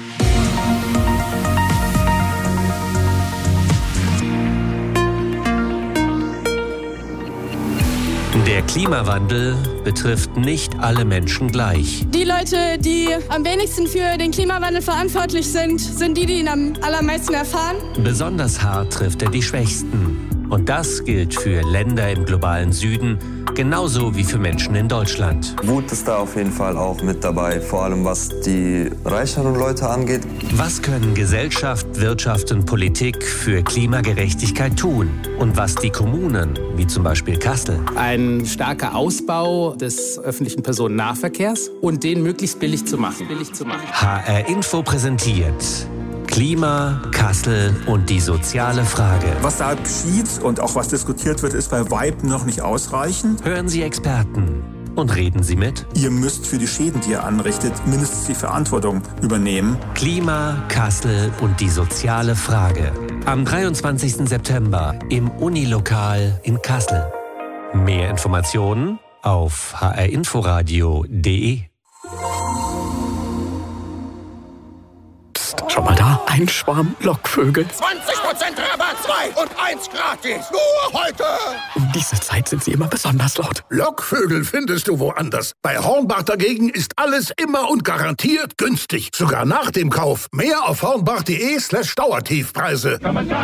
Speaker 3: Der Klimawandel betrifft nicht alle Menschen gleich.
Speaker 7: Die Leute, die am wenigsten für den Klimawandel verantwortlich sind, sind die, die ihn am allermeisten erfahren.
Speaker 3: Besonders hart trifft er die Schwächsten. Und das gilt für Länder im globalen Süden, genauso wie für Menschen in Deutschland.
Speaker 24: Wut ist da auf jeden Fall auch mit dabei, vor allem was die reicheren Leute angeht.
Speaker 3: Was können Gesellschaft, Wirtschaft und Politik für Klimagerechtigkeit tun? Und was die Kommunen, wie zum Beispiel Kassel?
Speaker 25: Ein starker Ausbau des öffentlichen Personennahverkehrs und den möglichst billig zu machen. Billig zu machen.
Speaker 3: H R Info präsentiert Klima, Kassel und die soziale Frage.
Speaker 26: Was da geschieht und auch was diskutiert wird, ist bei weitem noch nicht ausreichend.
Speaker 3: Hören Sie Experten und reden Sie mit.
Speaker 26: Ihr müsst für die Schäden, die ihr anrichtet, mindestens die Verantwortung übernehmen.
Speaker 3: Klima, Kassel und die soziale Frage. Am dreiundzwanzigsten September im Unilokal in Kassel. Mehr Informationen auf h r inforadio punkt d e.
Speaker 27: Schau mal da, ein Schwarm Lockvögel.
Speaker 28: zwanzig Prozent Rabatt, zwei und eins gratis. Nur heute.
Speaker 27: Um diese Zeit sind sie immer besonders laut.
Speaker 28: Lockvögel findest du woanders. Bei Hornbach dagegen ist alles immer und garantiert günstig. Sogar nach dem Kauf. Mehr auf hornbach.de slash Dauertiefpreise.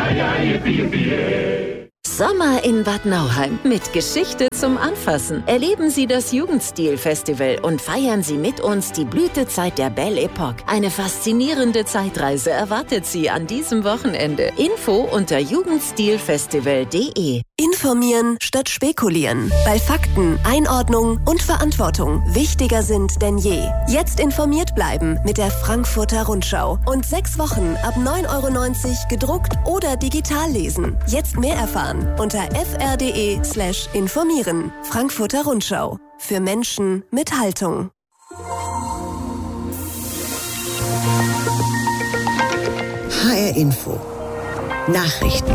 Speaker 29: Sommer in Bad Nauheim mit Geschichte zum Anfassen. Erleben Sie das Jugendstil-Festival und feiern Sie mit uns die Blütezeit der Belle Epoque. Eine faszinierende Zeitreise erwartet Sie an diesem Wochenende. Info unter jugendstilfestival punkt de.
Speaker 8: Informieren statt spekulieren. Weil Fakten, Einordnung und Verantwortung wichtiger sind denn je. Jetzt informiert bleiben mit der Frankfurter Rundschau. Und sechs Wochen ab neun Euro neunzig gedruckt oder digital lesen. Jetzt mehr erfahren unter fr.de slash informieren. Frankfurter Rundschau. Für Menschen mit Haltung.
Speaker 1: H R Info. Nachrichten.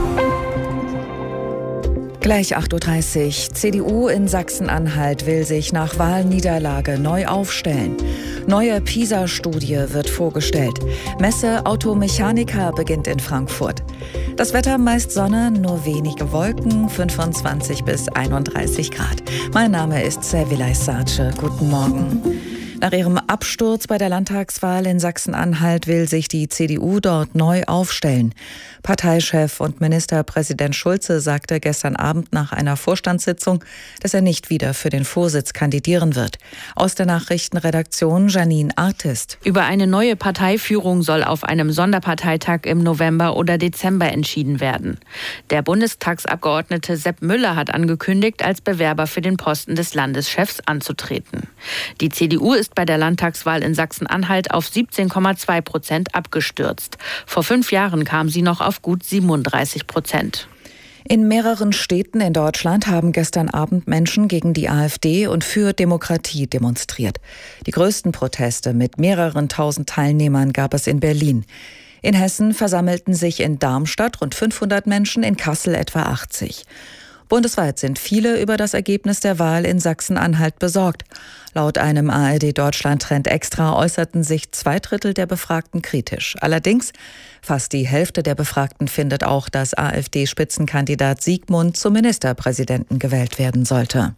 Speaker 9: Gleich acht Uhr dreißig. C D U in Sachsen-Anhalt will sich nach Wahlniederlage neu aufstellen. Neue PISA-Studie wird vorgestellt. Messe Automechaniker beginnt in Frankfurt. Das Wetter meist Sonne, nur wenige Wolken, fünfundzwanzig bis einunddreißig Grad. Mein Name ist Servilay Sace. Guten Morgen. Nach ihrem Absturz bei der Landtagswahl in Sachsen-Anhalt will sich die C D U dort neu aufstellen. Parteichef und Ministerpräsident Schulze sagte gestern Abend nach einer Vorstandssitzung, dass er nicht wieder für den Vorsitz kandidieren wird. Aus der Nachrichtenredaktion Janine Artist.
Speaker 5: Über eine neue Parteiführung soll auf einem Sonderparteitag im November oder Dezember entschieden werden. Der Bundestagsabgeordnete Sepp Müller hat angekündigt, als Bewerber für den Posten des Landeschefs anzutreten. Die C D U ist bei der Landtagswahl in Sachsen-Anhalt auf siebzehn Komma zwei Prozent abgestürzt. Vor fünf Jahren kam sie noch auf gut siebenunddreißig Prozent.
Speaker 9: In mehreren Städten in Deutschland haben gestern Abend Menschen gegen die AfD und für Demokratie demonstriert. Die größten Proteste mit mehreren tausend Teilnehmern gab es in Berlin. In Hessen versammelten sich in Darmstadt rund fünfhundert Menschen, in Kassel etwa achtzig. Bundesweit sind viele über das Ergebnis der Wahl in Sachsen-Anhalt besorgt. Laut einem A R D Deutschland-Trend Extra äußerten sich zwei Drittel der Befragten kritisch. Allerdings, fast die Hälfte der Befragten findet auch, dass AfD-Spitzenkandidat Siegmund zum Ministerpräsidenten gewählt werden sollte.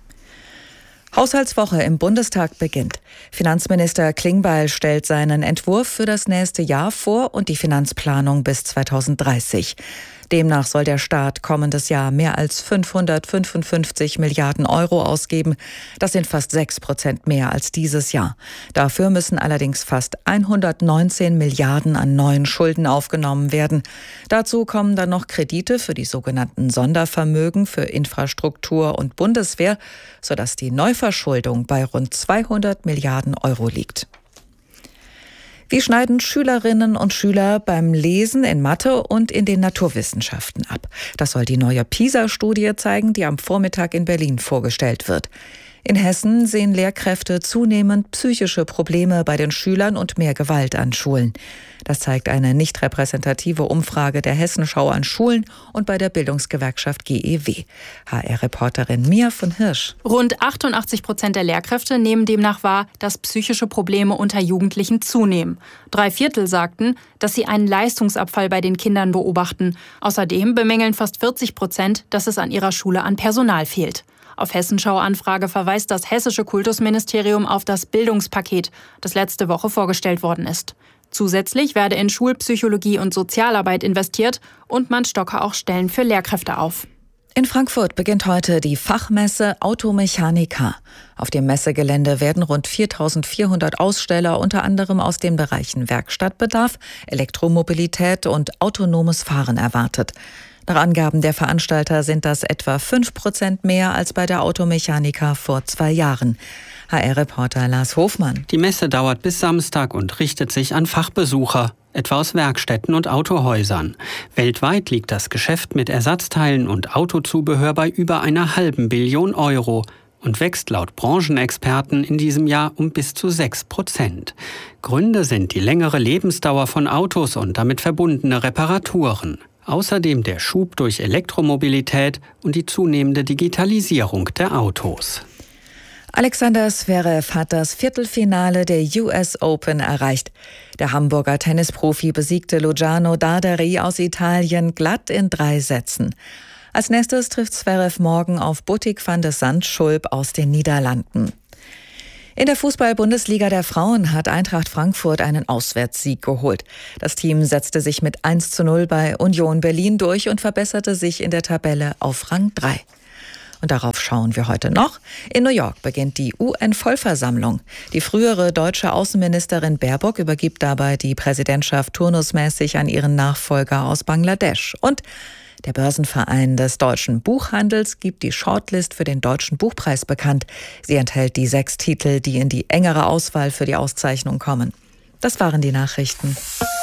Speaker 9: Haushaltswoche im Bundestag beginnt. Finanzminister Klingbeil stellt seinen Entwurf für das nächste Jahr vor und die Finanzplanung bis zweitausenddreißig. Demnach soll der Staat kommendes Jahr mehr als fünfhundertfünfundfünfzig Milliarden Euro ausgeben. Das sind fast sechs Prozent mehr als dieses Jahr. Dafür müssen allerdings fast hundertneunzehn Milliarden an neuen Schulden aufgenommen werden. Dazu kommen dann noch Kredite für die sogenannten Sondervermögen für Infrastruktur und Bundeswehr, sodass die Neuverschuldung bei rund zweihundert Milliarden Euro liegt. Wie schneiden Schülerinnen und Schüler beim Lesen in Mathe und in den Naturwissenschaften ab? Das soll die neue PISA-Studie zeigen, die am Vormittag in Berlin vorgestellt wird. In Hessen sehen Lehrkräfte zunehmend psychische Probleme bei den Schülern und mehr Gewalt an Schulen. Das zeigt eine nicht repräsentative Umfrage der Hessenschau an Schulen und bei der Bildungsgewerkschaft G E W. H R-Reporterin Mia von Hirsch.
Speaker 4: Rund achtundachtzig Prozent der Lehrkräfte nehmen demnach wahr, dass psychische Probleme unter Jugendlichen zunehmen. Drei Viertel sagten, dass sie einen Leistungsabfall bei den Kindern beobachten. Außerdem bemängeln fast vierzig Prozent, dass es an ihrer Schule an Personal fehlt. Auf Hessenschau-Anfrage verweist das hessische Kultusministerium auf das Bildungspaket, das letzte Woche vorgestellt worden ist. Zusätzlich werde in Schulpsychologie und Sozialarbeit investiert und man stocke auch Stellen für Lehrkräfte auf.
Speaker 9: In Frankfurt beginnt heute die Fachmesse Automechaniker. Auf dem Messegelände werden rund viertausendvierhundert Aussteller unter anderem aus den Bereichen Werkstattbedarf, Elektromobilität und autonomes Fahren erwartet. Nach Angaben der Veranstalter sind das etwa fünf Prozent mehr als bei der Automechaniker vor zwei Jahren. H R-Reporter Lars Hofmann.
Speaker 10: Die Messe dauert bis Samstag und richtet sich an Fachbesucher, etwa aus Werkstätten und Autohäusern. Weltweit liegt das Geschäft mit Ersatzteilen und Autozubehör bei über einer halben Billion Euro und wächst laut Branchenexperten in diesem Jahr um bis zu sechs Prozent. Gründe sind die längere Lebensdauer von Autos und damit verbundene Reparaturen. Außerdem der Schub durch Elektromobilität und die zunehmende Digitalisierung der Autos.
Speaker 9: Alexander Zverev hat das Viertelfinale der U S Open erreicht. Der Hamburger Tennisprofi besiegte Luciano Darderi aus Italien glatt in drei Sätzen. Als nächstes trifft Zverev morgen auf Botic van de Zandschulp aus den Niederlanden. In der Fußball-Bundesliga der Frauen hat Eintracht Frankfurt einen Auswärtssieg geholt. Das Team setzte sich mit eins zu null bei Union Berlin durch und verbesserte sich in der Tabelle auf Rang drei. Und darauf schauen wir heute noch. In New York beginnt die U N-Vollversammlung. Die frühere deutsche Außenministerin Baerbock übergibt dabei die Präsidentschaft turnusmäßig an ihren Nachfolger aus Bangladesch. Und Der Börsenverein des deutschen Buchhandels gibt die Shortlist für den Deutschen Buchpreis bekannt. Sie enthält die sechs Titel, die in die engere Auswahl für die Auszeichnung kommen. Das waren die Nachrichten.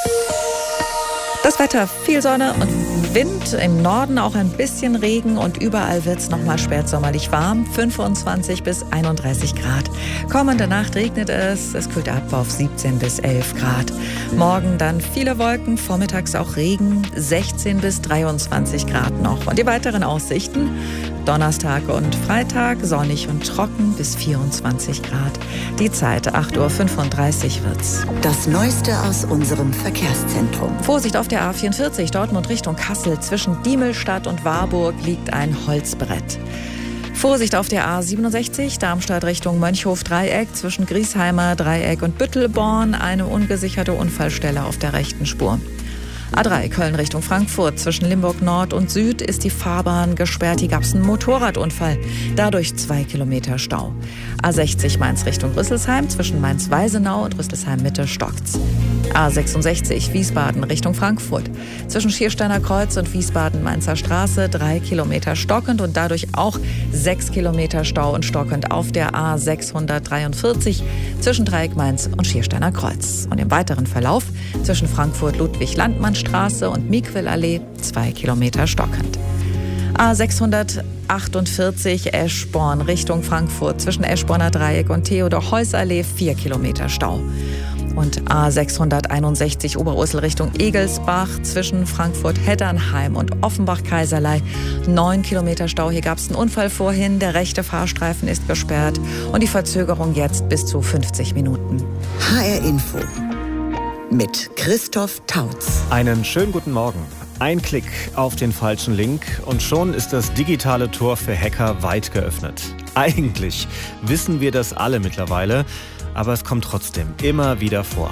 Speaker 9: Das Wetter, viel Sonne und Wind, im Norden auch ein bisschen Regen und überall wird es nochmal spätsommerlich warm, fünfundzwanzig bis einunddreißig Grad. Kommende Nacht regnet es, es kühlt ab auf siebzehn bis elf Grad. Morgen dann viele Wolken, vormittags auch Regen, sechzehn bis dreiundzwanzig Grad noch. Und die weiteren Aussichten, Donnerstag und Freitag sonnig und trocken bis vierundzwanzig Grad. Die Zeit acht Uhr fünfunddreißig wird's.
Speaker 1: Das Neueste aus unserem Verkehrszentrum.
Speaker 9: Vorsicht auf der A vierundvierzig, Dortmund Richtung Kassel. Zwischen Diemelstadt und Warburg liegt ein Holzbrett. Vorsicht auf der A siebenundsechzig, Darmstadt Richtung Mönchhof-Dreieck. Zwischen Griesheimer Dreieck und Büttelborn eine ungesicherte Unfallstelle auf der rechten Spur. A drei Köln Richtung Frankfurt. Zwischen Limburg Nord und Süd ist die Fahrbahn gesperrt. Hier gab es einen Motorradunfall. Dadurch zwei Kilometer Stau. A sechzig Mainz Richtung Rüsselsheim. Zwischen Mainz-Weisenau und Rüsselsheim Mitte stockt's. A sechsundsechzig Wiesbaden Richtung Frankfurt. Zwischen Schiersteiner Kreuz und Wiesbaden-Mainzer Straße drei Kilometer stockend und dadurch auch sechs Kilometer Stau und stockend auf der A sechshundertdreiundvierzig zwischen Dreieck Mainz und Schiersteiner Kreuz. Und im weiteren Verlauf zwischen Frankfurt-Ludwig-Landmann-Straße und Miquel-Allee zwei Kilometer stockend. A sechshundertachtundvierzig Eschborn Richtung Frankfurt zwischen Eschborner Dreieck und Theodor-Heuss-Allee vier Kilometer Stau. Und A sechshunderteinundsechzig Oberursel Richtung Egelsbach zwischen Frankfurt-Heddernheim und Offenbach-Kaiserlei neun Kilometer Stau. Hier gab es einen Unfall vorhin, der rechte Fahrstreifen ist gesperrt und die Verzögerung jetzt bis zu fünfzig Minuten.
Speaker 1: H R Info mit Christoph Tautz.
Speaker 6: Einen schönen guten Morgen. Ein Klick auf den falschen Link und schon ist das digitale Tor für Hacker weit geöffnet. Eigentlich wissen wir das alle mittlerweile, aber es kommt trotzdem immer wieder vor.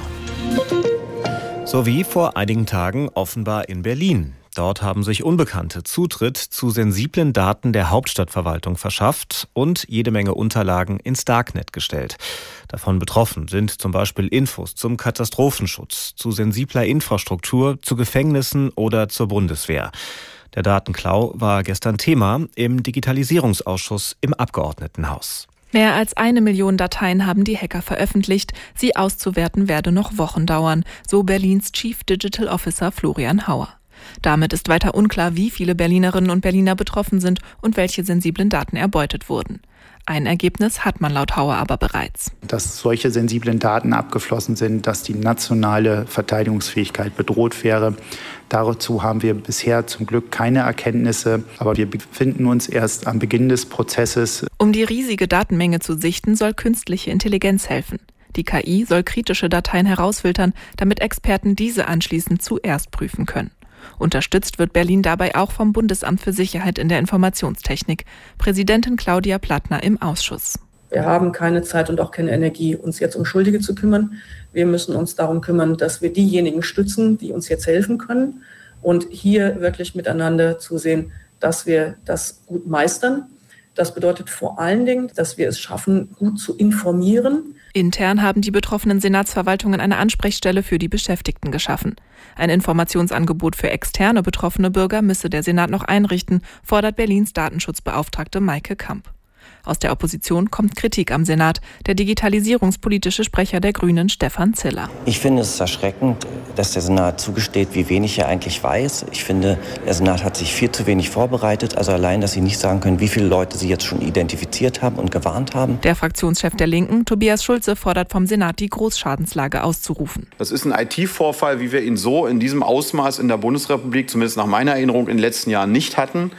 Speaker 6: So wie vor einigen Tagen offenbar in Berlin. Dort haben sich Unbekannte Zutritt zu sensiblen Daten der Hauptstadtverwaltung verschafft und jede Menge Unterlagen ins Darknet gestellt. Davon betroffen sind zum Beispiel Infos zum Katastrophenschutz, zu sensibler Infrastruktur, zu Gefängnissen oder zur Bundeswehr. Der Datenklau war gestern Thema im Digitalisierungsausschuss im Abgeordnetenhaus.
Speaker 5: Mehr als eine Million Dateien haben die Hacker veröffentlicht. Sie auszuwerten werde noch Wochen dauern, so Berlins Chief Digital Officer Florian Hauer. Damit ist weiter unklar, wie viele Berlinerinnen und Berliner betroffen sind und welche sensiblen Daten erbeutet wurden. Ein Ergebnis hat man laut Hauer aber bereits.
Speaker 11: Dass solche sensiblen Daten abgeflossen sind, dass die nationale Verteidigungsfähigkeit bedroht wäre. Dazu haben wir bisher zum Glück keine Erkenntnisse, aber wir befinden uns erst am Beginn des Prozesses.
Speaker 5: Um die riesige Datenmenge zu sichten, soll künstliche Intelligenz helfen. Die K I soll kritische Dateien herausfiltern, damit Experten diese anschließend zuerst prüfen können. Unterstützt wird Berlin dabei auch vom Bundesamt für Sicherheit in der Informationstechnik. Präsidentin Claudia Plattner im Ausschuss.
Speaker 12: Wir haben keine Zeit und auch keine Energie, uns jetzt um Schuldige zu kümmern. Wir müssen uns darum kümmern, dass wir diejenigen stützen, die uns jetzt helfen können. Und hier wirklich miteinander zu sehen, dass wir das gut meistern. Das bedeutet vor allen Dingen, dass wir es schaffen, gut zu informieren.
Speaker 5: Intern haben die betroffenen Senatsverwaltungen eine Ansprechstelle für die Beschäftigten geschaffen. Ein Informationsangebot für externe betroffene Bürger müsse der Senat noch einrichten, fordert Berlins Datenschutzbeauftragte Maike Kamp. Aus der Opposition kommt Kritik am Senat. Der digitalisierungspolitische Sprecher der Grünen, Stefan Ziller.
Speaker 13: Ich finde es erschreckend, dass der Senat zugesteht, wie wenig er eigentlich weiß. Ich finde, der Senat hat sich viel zu wenig vorbereitet. Also allein, dass sie nicht sagen können, wie viele Leute sie jetzt schon identifiziert haben und gewarnt haben.
Speaker 5: Der Fraktionschef der Linken, Tobias Schulze, fordert vom Senat, die Großschadenslage auszurufen.
Speaker 14: Das ist ein I T-Vorfall, wie wir ihn so in diesem Ausmaß in der Bundesrepublik, zumindest nach meiner Erinnerung, in den letzten Jahren nicht hatten.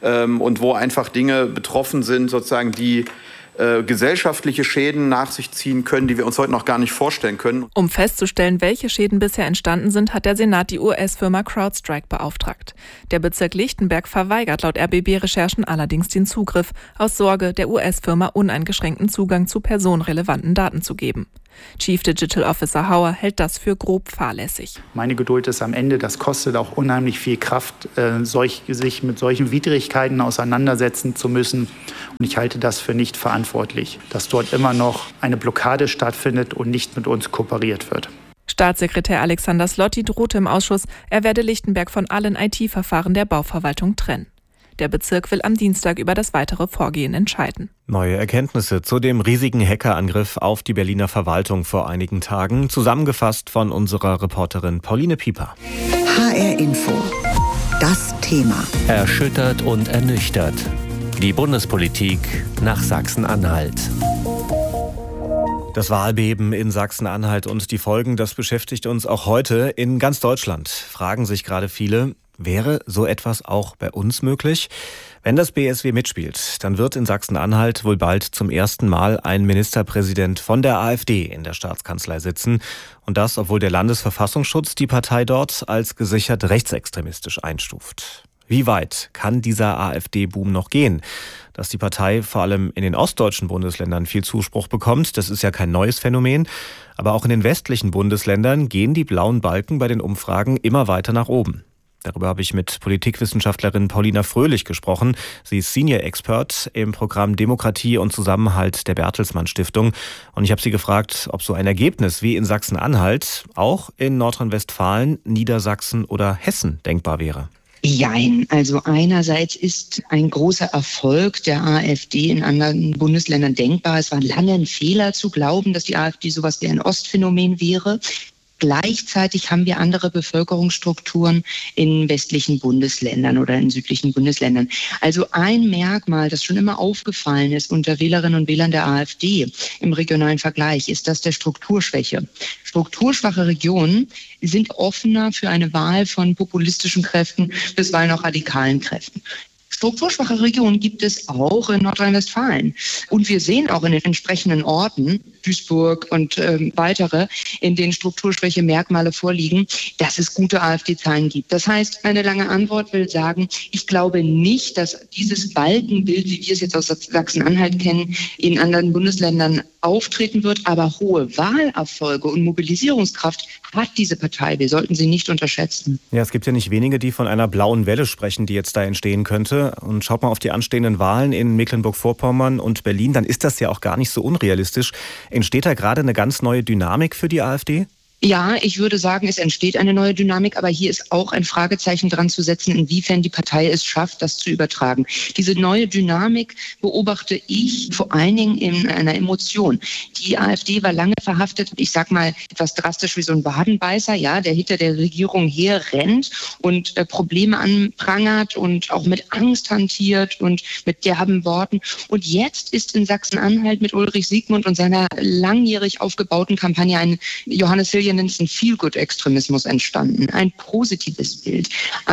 Speaker 14: Und wo einfach Dinge betroffen sind, sozusagen, die äh, gesellschaftliche Schäden nach sich ziehen können, die wir uns heute noch gar nicht vorstellen können.
Speaker 5: Um festzustellen, welche Schäden bisher entstanden sind, hat der Senat die U S-Firma CrowdStrike beauftragt. Der Bezirk Lichtenberg verweigert laut R B B-Recherchen allerdings den Zugriff, aus Sorge, der U S-Firma uneingeschränkten Zugang zu personenrelevanten Daten zu geben. Chief Digital Officer Hauer hält das für grob fahrlässig.
Speaker 11: Meine Geduld ist am Ende, das kostet auch unheimlich viel Kraft, äh, solch, sich mit solchen Widrigkeiten auseinandersetzen zu müssen. Und ich halte das für nicht verantwortlich, dass dort immer noch eine Blockade stattfindet und nicht mit uns kooperiert wird.
Speaker 15: Staatssekretär Alexander Slotti drohte im Ausschuss, er werde Lichtenberg von allen I T-Verfahren der Bauverwaltung trennen. Der Bezirk will am Dienstag über das weitere Vorgehen entscheiden.
Speaker 6: Neue Erkenntnisse zu dem riesigen Hackerangriff auf die Berliner Verwaltung vor einigen Tagen, zusammengefasst von unserer Reporterin Pauline Pieper.
Speaker 1: H R Info. Das Thema.
Speaker 3: Erschüttert und ernüchtert. Die Bundespolitik nach Sachsen-Anhalt.
Speaker 6: Das Wahlbeben in Sachsen-Anhalt und die Folgen, das beschäftigt uns auch heute in ganz Deutschland. Fragen sich gerade viele, wäre so etwas auch bei uns möglich? Wenn das B S W mitspielt, dann wird in Sachsen-Anhalt wohl bald zum ersten Mal ein Ministerpräsident von der AfD in der Staatskanzlei sitzen. Und das, obwohl der Landesverfassungsschutz die Partei dort als gesichert rechtsextremistisch einstuft. Wie weit kann dieser AfD-Boom noch gehen? Dass die Partei vor allem in den ostdeutschen Bundesländern viel Zuspruch bekommt, das ist ja kein neues Phänomen. Aber auch in den westlichen Bundesländern gehen die blauen Balken bei den Umfragen immer weiter nach oben. Darüber habe ich mit Politikwissenschaftlerin Paulina Fröhlich gesprochen. Sie ist Senior Expert im Programm Demokratie und Zusammenhalt der Bertelsmann Stiftung. Und ich habe sie gefragt, ob so ein Ergebnis wie in Sachsen-Anhalt auch in Nordrhein-Westfalen, Niedersachsen oder Hessen denkbar wäre.
Speaker 16: Jein. Also einerseits ist ein großer Erfolg der AfD in anderen Bundesländern denkbar. Es war lange ein Fehler zu glauben, dass die AfD sowas wie ein Ostphänomen wäre. Gleichzeitig haben wir andere Bevölkerungsstrukturen in westlichen Bundesländern oder in südlichen Bundesländern. Also ein Merkmal, das schon immer aufgefallen ist unter Wählerinnen und Wählern der AfD im regionalen Vergleich, ist das der Strukturschwäche. Strukturschwache Regionen sind offener für eine Wahl von populistischen Kräften, bisweilen auch radikalen Kräften. Strukturschwache Regionen gibt es auch in Nordrhein-Westfalen. Und wir sehen auch in den entsprechenden Orten, Duisburg und ähm, weitere, in denen strukturschwäche Merkmale vorliegen, dass es gute AfD-Zahlen gibt. Das heißt, eine lange Antwort will sagen, ich glaube nicht, dass dieses Balkenbild, wie wir es jetzt aus Sachsen-Anhalt kennen, in anderen Bundesländern auftreten wird. Aber hohe Wahlerfolge und Mobilisierungskraft hat diese Partei. Wir sollten sie nicht unterschätzen.
Speaker 6: Ja, es gibt ja nicht wenige, die von einer blauen Welle sprechen, die jetzt da entstehen könnte. Und schaut mal auf die anstehenden Wahlen in Mecklenburg-Vorpommern und Berlin, dann ist das ja auch gar nicht so unrealistisch. Entsteht da gerade eine ganz neue Dynamik für die AfD?
Speaker 16: Ja, ich würde sagen, es entsteht eine neue Dynamik, aber hier ist auch ein Fragezeichen dran zu setzen, inwiefern die Partei es schafft, das zu übertragen. Diese neue Dynamik beobachte ich vor allen Dingen in einer Emotion. Die AfD war lange verhaftet, ich sag mal etwas drastisch wie so ein Wadenbeißer, ja, der hinter der Regierung her rennt und äh, Probleme anprangert und auch mit Angst hantiert und mit derben Worten. Und jetzt ist in Sachsen-Anhalt mit Ulrich Siegmund und seiner langjährig aufgebauten Kampagne ein Johannes Hilger nennt ein Feel-Good-Extremismus entstanden. Ein positives Bild.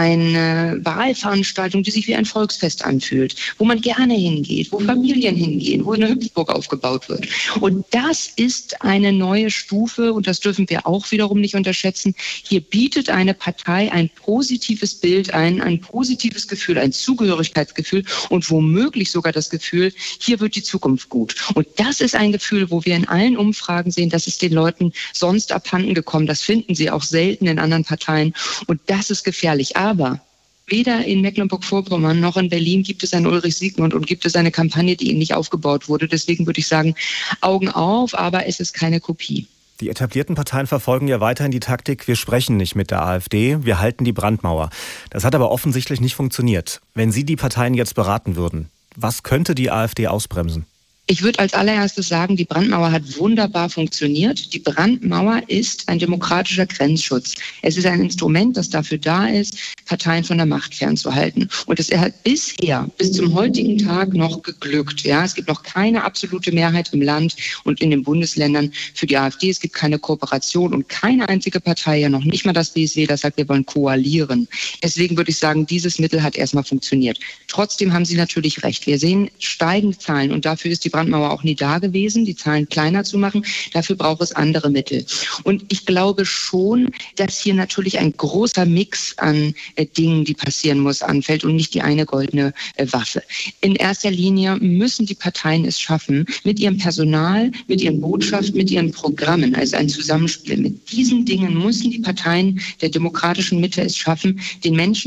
Speaker 16: Eine Wahlveranstaltung, die sich wie ein Volksfest anfühlt, wo man gerne hingeht, wo Familien hingehen, wo eine Hüpfburg aufgebaut wird. Und das ist eine neue Stufe und das dürfen wir auch wiederum nicht unterschätzen. Hier bietet eine Partei ein positives Bild ein, ein positives Gefühl, ein Zugehörigkeitsgefühl und womöglich sogar das Gefühl, hier wird die Zukunft gut. Und das ist ein Gefühl, wo wir in allen Umfragen sehen, dass es den Leuten sonst abhanden gekommen. Das finden sie auch selten in anderen Parteien. Und das ist gefährlich. Aber weder in Mecklenburg-Vorpommern noch in Berlin gibt es einen Ulrich Siegmund und gibt es eine Kampagne, die ähnlich aufgebaut wurde. Deswegen würde ich sagen, Augen auf, aber es ist keine Kopie.
Speaker 6: Die etablierten Parteien verfolgen ja weiterhin die Taktik, wir sprechen nicht mit der AfD, wir halten die Brandmauer. Das hat aber offensichtlich nicht funktioniert. Wenn Sie die Parteien jetzt beraten würden, was könnte die AfD ausbremsen?
Speaker 16: Ich würde als allererstes sagen, die Brandmauer hat wunderbar funktioniert. Die Brandmauer ist ein demokratischer Grenzschutz. Es ist ein Instrument, das dafür da ist, Parteien von der Macht fernzuhalten. Und es hat bisher, bis zum heutigen Tag noch geglückt. Ja, es gibt noch keine absolute Mehrheit im Land und in den Bundesländern für die AfD. Es gibt keine Kooperation und keine einzige Partei, ja noch nicht mal das B S W, das sagt, wir wollen koalieren. Deswegen würde ich sagen, dieses Mittel hat erstmal funktioniert. Trotzdem haben Sie natürlich recht. Wir sehen steigende Zahlen und dafür ist die Brandmauer auch nie da gewesen, die Zahlen kleiner zu machen. Dafür braucht es andere Mittel. Und ich glaube schon, dass hier natürlich ein großer Mix an äh, Dingen, die passieren muss, anfällt und nicht die eine goldene äh, Waffe. In erster Linie müssen die Parteien es schaffen, mit ihrem Personal, mit ihren Botschaften, mit ihren Programmen, also ein Zusammenspiel. Mit diesen Dingen müssen die Parteien der demokratischen Mitte es schaffen, den Menschen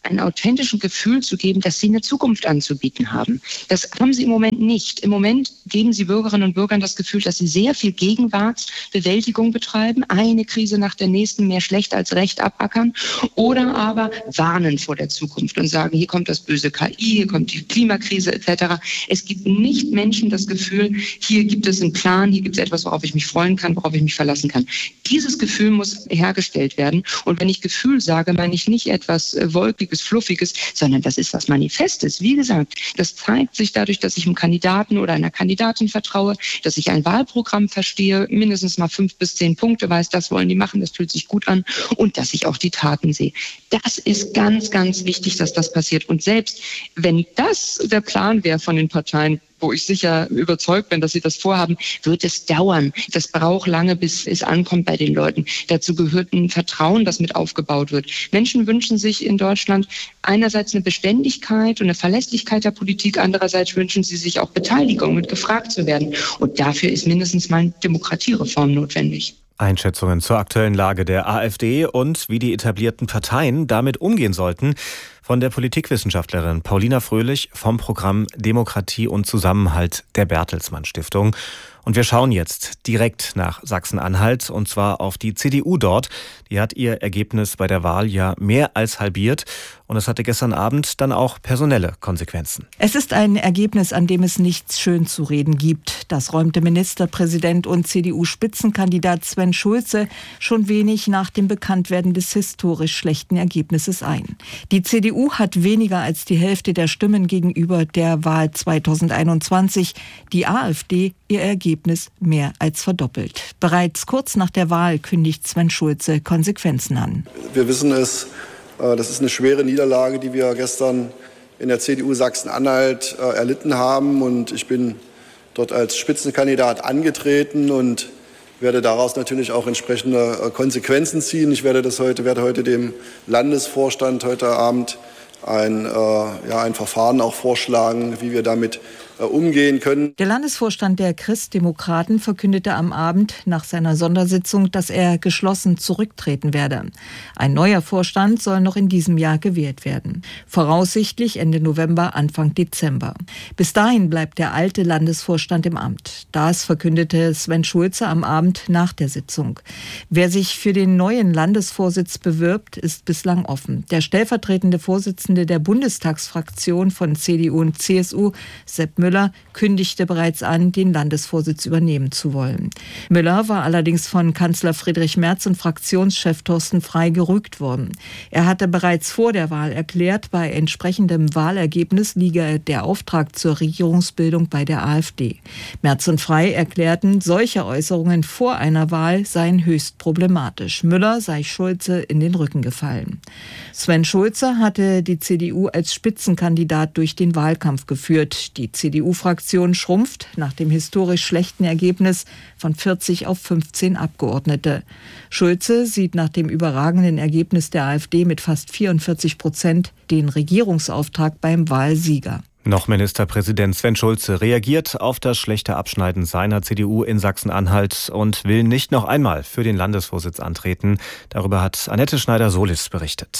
Speaker 16: ein authentisches Gefühl zu geben, dass sie eine Zukunft anzubieten haben. Das haben sie im Moment nicht. Im Moment geben sie Bürgerinnen und Bürgern das Gefühl, dass sie sehr viel Gegenwartsbewältigung betreiben, eine Krise nach der nächsten mehr schlecht als recht abackern oder aber warnen vor der Zukunft und sagen, hier kommt das böse K I, hier kommt die Klimakrise et cetera. Es gibt nicht Menschen das Gefühl, hier gibt es einen Plan, hier gibt es etwas, worauf ich mich freuen kann, worauf ich mich verlassen kann. Dieses Gefühl muss hergestellt werden. Und wenn ich Gefühl sage, meine ich nicht etwas äh, Wolkiges, Fluffiges, sondern das ist was Manifestes. Wie gesagt, das zeigt sich dadurch, dass ich einem Kandidaten oder einer Kandidatin vertraue, dass ich ein Wahlprogramm verstehe, mindestens mal fünf bis zehn Punkte weiß, das wollen die machen, das fühlt sich gut an und dass ich auch die Taten sehe. Das ist ganz, ganz wichtig, dass das passiert. Und selbst wenn das der Plan wäre von den Parteien, wo ich sicher überzeugt bin, dass sie das vorhaben, wird es dauern. Das braucht lange, bis es ankommt bei den Leuten. Dazu gehört ein Vertrauen, das mit aufgebaut wird. Menschen wünschen sich in Deutschland einerseits eine Beständigkeit und eine Verlässlichkeit der Politik, andererseits wünschen sie sich auch Beteiligung und gefragt zu werden. Und dafür ist mindestens mal eine Demokratiereform notwendig.
Speaker 6: Einschätzungen zur aktuellen Lage der AfD und wie die etablierten Parteien damit umgehen sollten, von der Politikwissenschaftlerin Paulina Fröhlich vom Programm Demokratie und Zusammenhalt der Bertelsmann Stiftung. Und wir schauen jetzt direkt nach Sachsen-Anhalt und zwar auf die C D U dort. Die hat ihr Ergebnis bei der Wahl ja mehr als halbiert und es hatte gestern Abend dann auch personelle Konsequenzen.
Speaker 2: Es ist ein Ergebnis, an dem es nichts schön zu reden gibt. Das räumte Ministerpräsident und C D U-Spitzenkandidat Sven Schulze schon wenig nach dem Bekanntwerden des historisch schlechten Ergebnisses ein. Die C D U hat weniger als die Hälfte der Stimmen gegenüber der Wahl zweitausendeinundzwanzig. Die AfD ihr Ergebnis mehr als verdoppelt. Bereits kurz nach der Wahl kündigt Sven Schulze Konsequenzen an.
Speaker 7: Wir wissen es, das ist eine schwere Niederlage, die wir gestern in der C D U Sachsen-Anhalt erlitten haben. Und ich bin dort als Spitzenkandidat angetreten und werde daraus natürlich auch entsprechende Konsequenzen ziehen. Ich werde das heute, werde heute dem Landesvorstand heute Abend ein, äh, ja, ein Verfahren auch vorschlagen, wie wir damit äh, umgehen können.
Speaker 2: Der Landesvorstand der Christdemokraten verkündete am Abend nach seiner Sondersitzung, dass er geschlossen zurücktreten werde. Ein neuer Vorstand soll noch in diesem Jahr gewählt werden. Voraussichtlich Ende November, Anfang Dezember. Bis dahin bleibt der alte Landesvorstand im Amt. Das verkündete Sven Schulze am Abend nach der Sitzung. Wer sich für den neuen Landesvorsitz bewirbt, ist bislang offen. Der stellvertretende Vorsitzende der Bundestagsfraktion von C D U und C S U, Sepp Müller, kündigte bereits an, den Landesvorsitz übernehmen zu wollen. Müller war allerdings von Kanzler Friedrich Merz und Fraktionschef Thorsten Frey gerügt worden. Er hatte bereits vor der Wahl erklärt, bei entsprechendem Wahlergebnis liege der Auftrag zur Regierungsbildung bei der AfD. Merz und Frey erklärten, solche Äußerungen vor einer Wahl seien höchst problematisch. Müller sei Schulze in den Rücken gefallen. Sven Schulze hatte die C D U als Spitzenkandidat durch den Wahlkampf geführt. Die C D U-Fraktion schrumpft nach dem historisch schlechten Ergebnis von vierzig auf fünfzehn Abgeordnete. Schulze sieht nach dem überragenden Ergebnis der AfD mit fast vierundvierzig Prozent den Regierungsauftrag beim Wahlsieger.
Speaker 6: Noch Ministerpräsident Sven Schulze reagiert auf das schlechte Abschneiden seiner C D U in Sachsen-Anhalt und will nicht noch einmal für den Landesvorsitz antreten. Darüber hat Annette Schneider-Solis berichtet.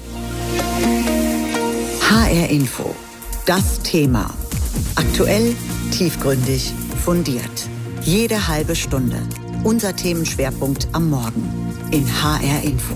Speaker 1: H R Info. Das Thema. Aktuell, tiefgründig, fundiert. Jede halbe Stunde. Unser Themenschwerpunkt am Morgen. In H R Info.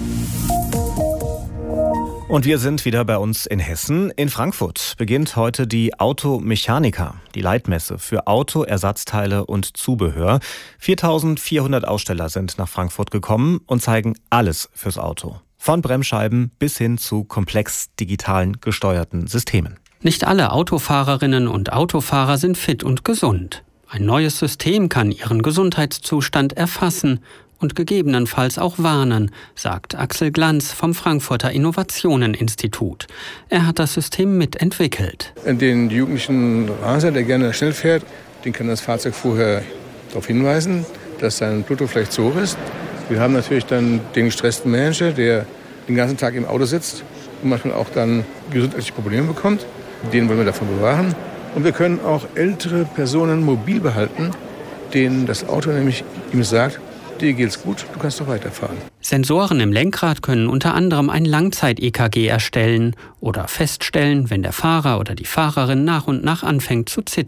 Speaker 6: Und wir sind wieder bei uns in Hessen. In Frankfurt beginnt heute die Automechanika, die Leitmesse für Auto, Ersatzteile und Zubehör. viertausendvierhundert Aussteller sind nach Frankfurt gekommen und zeigen alles fürs Auto. Von Bremsscheiben bis hin zu komplex digitalen gesteuerten Systemen.
Speaker 10: Nicht alle Autofahrerinnen und Autofahrer sind fit und gesund. Ein neues System kann ihren Gesundheitszustand erfassen und gegebenenfalls auch warnen, sagt Axel Glanz vom Frankfurter Innovationen-Institut. Er hat das System mitentwickelt.
Speaker 17: Den jugendlichen Raser, der gerne schnell fährt, den kann das Fahrzeug vorher darauf hinweisen, dass sein Blutdruck vielleicht zu hoch ist. Wir haben natürlich dann den gestressten Manager, der den ganzen Tag im Auto sitzt und manchmal auch dann gesundheitliche Probleme bekommt. Den wollen wir davon bewahren. Und wir können auch ältere Personen mobil behalten, denen das Auto nämlich ihm sagt, dir geht's gut, du kannst doch weiterfahren.
Speaker 10: Sensoren im Lenkrad können unter anderem ein Langzeit-E K G erstellen oder feststellen, wenn der Fahrer oder die Fahrerin nach und nach anfängt zu zittern.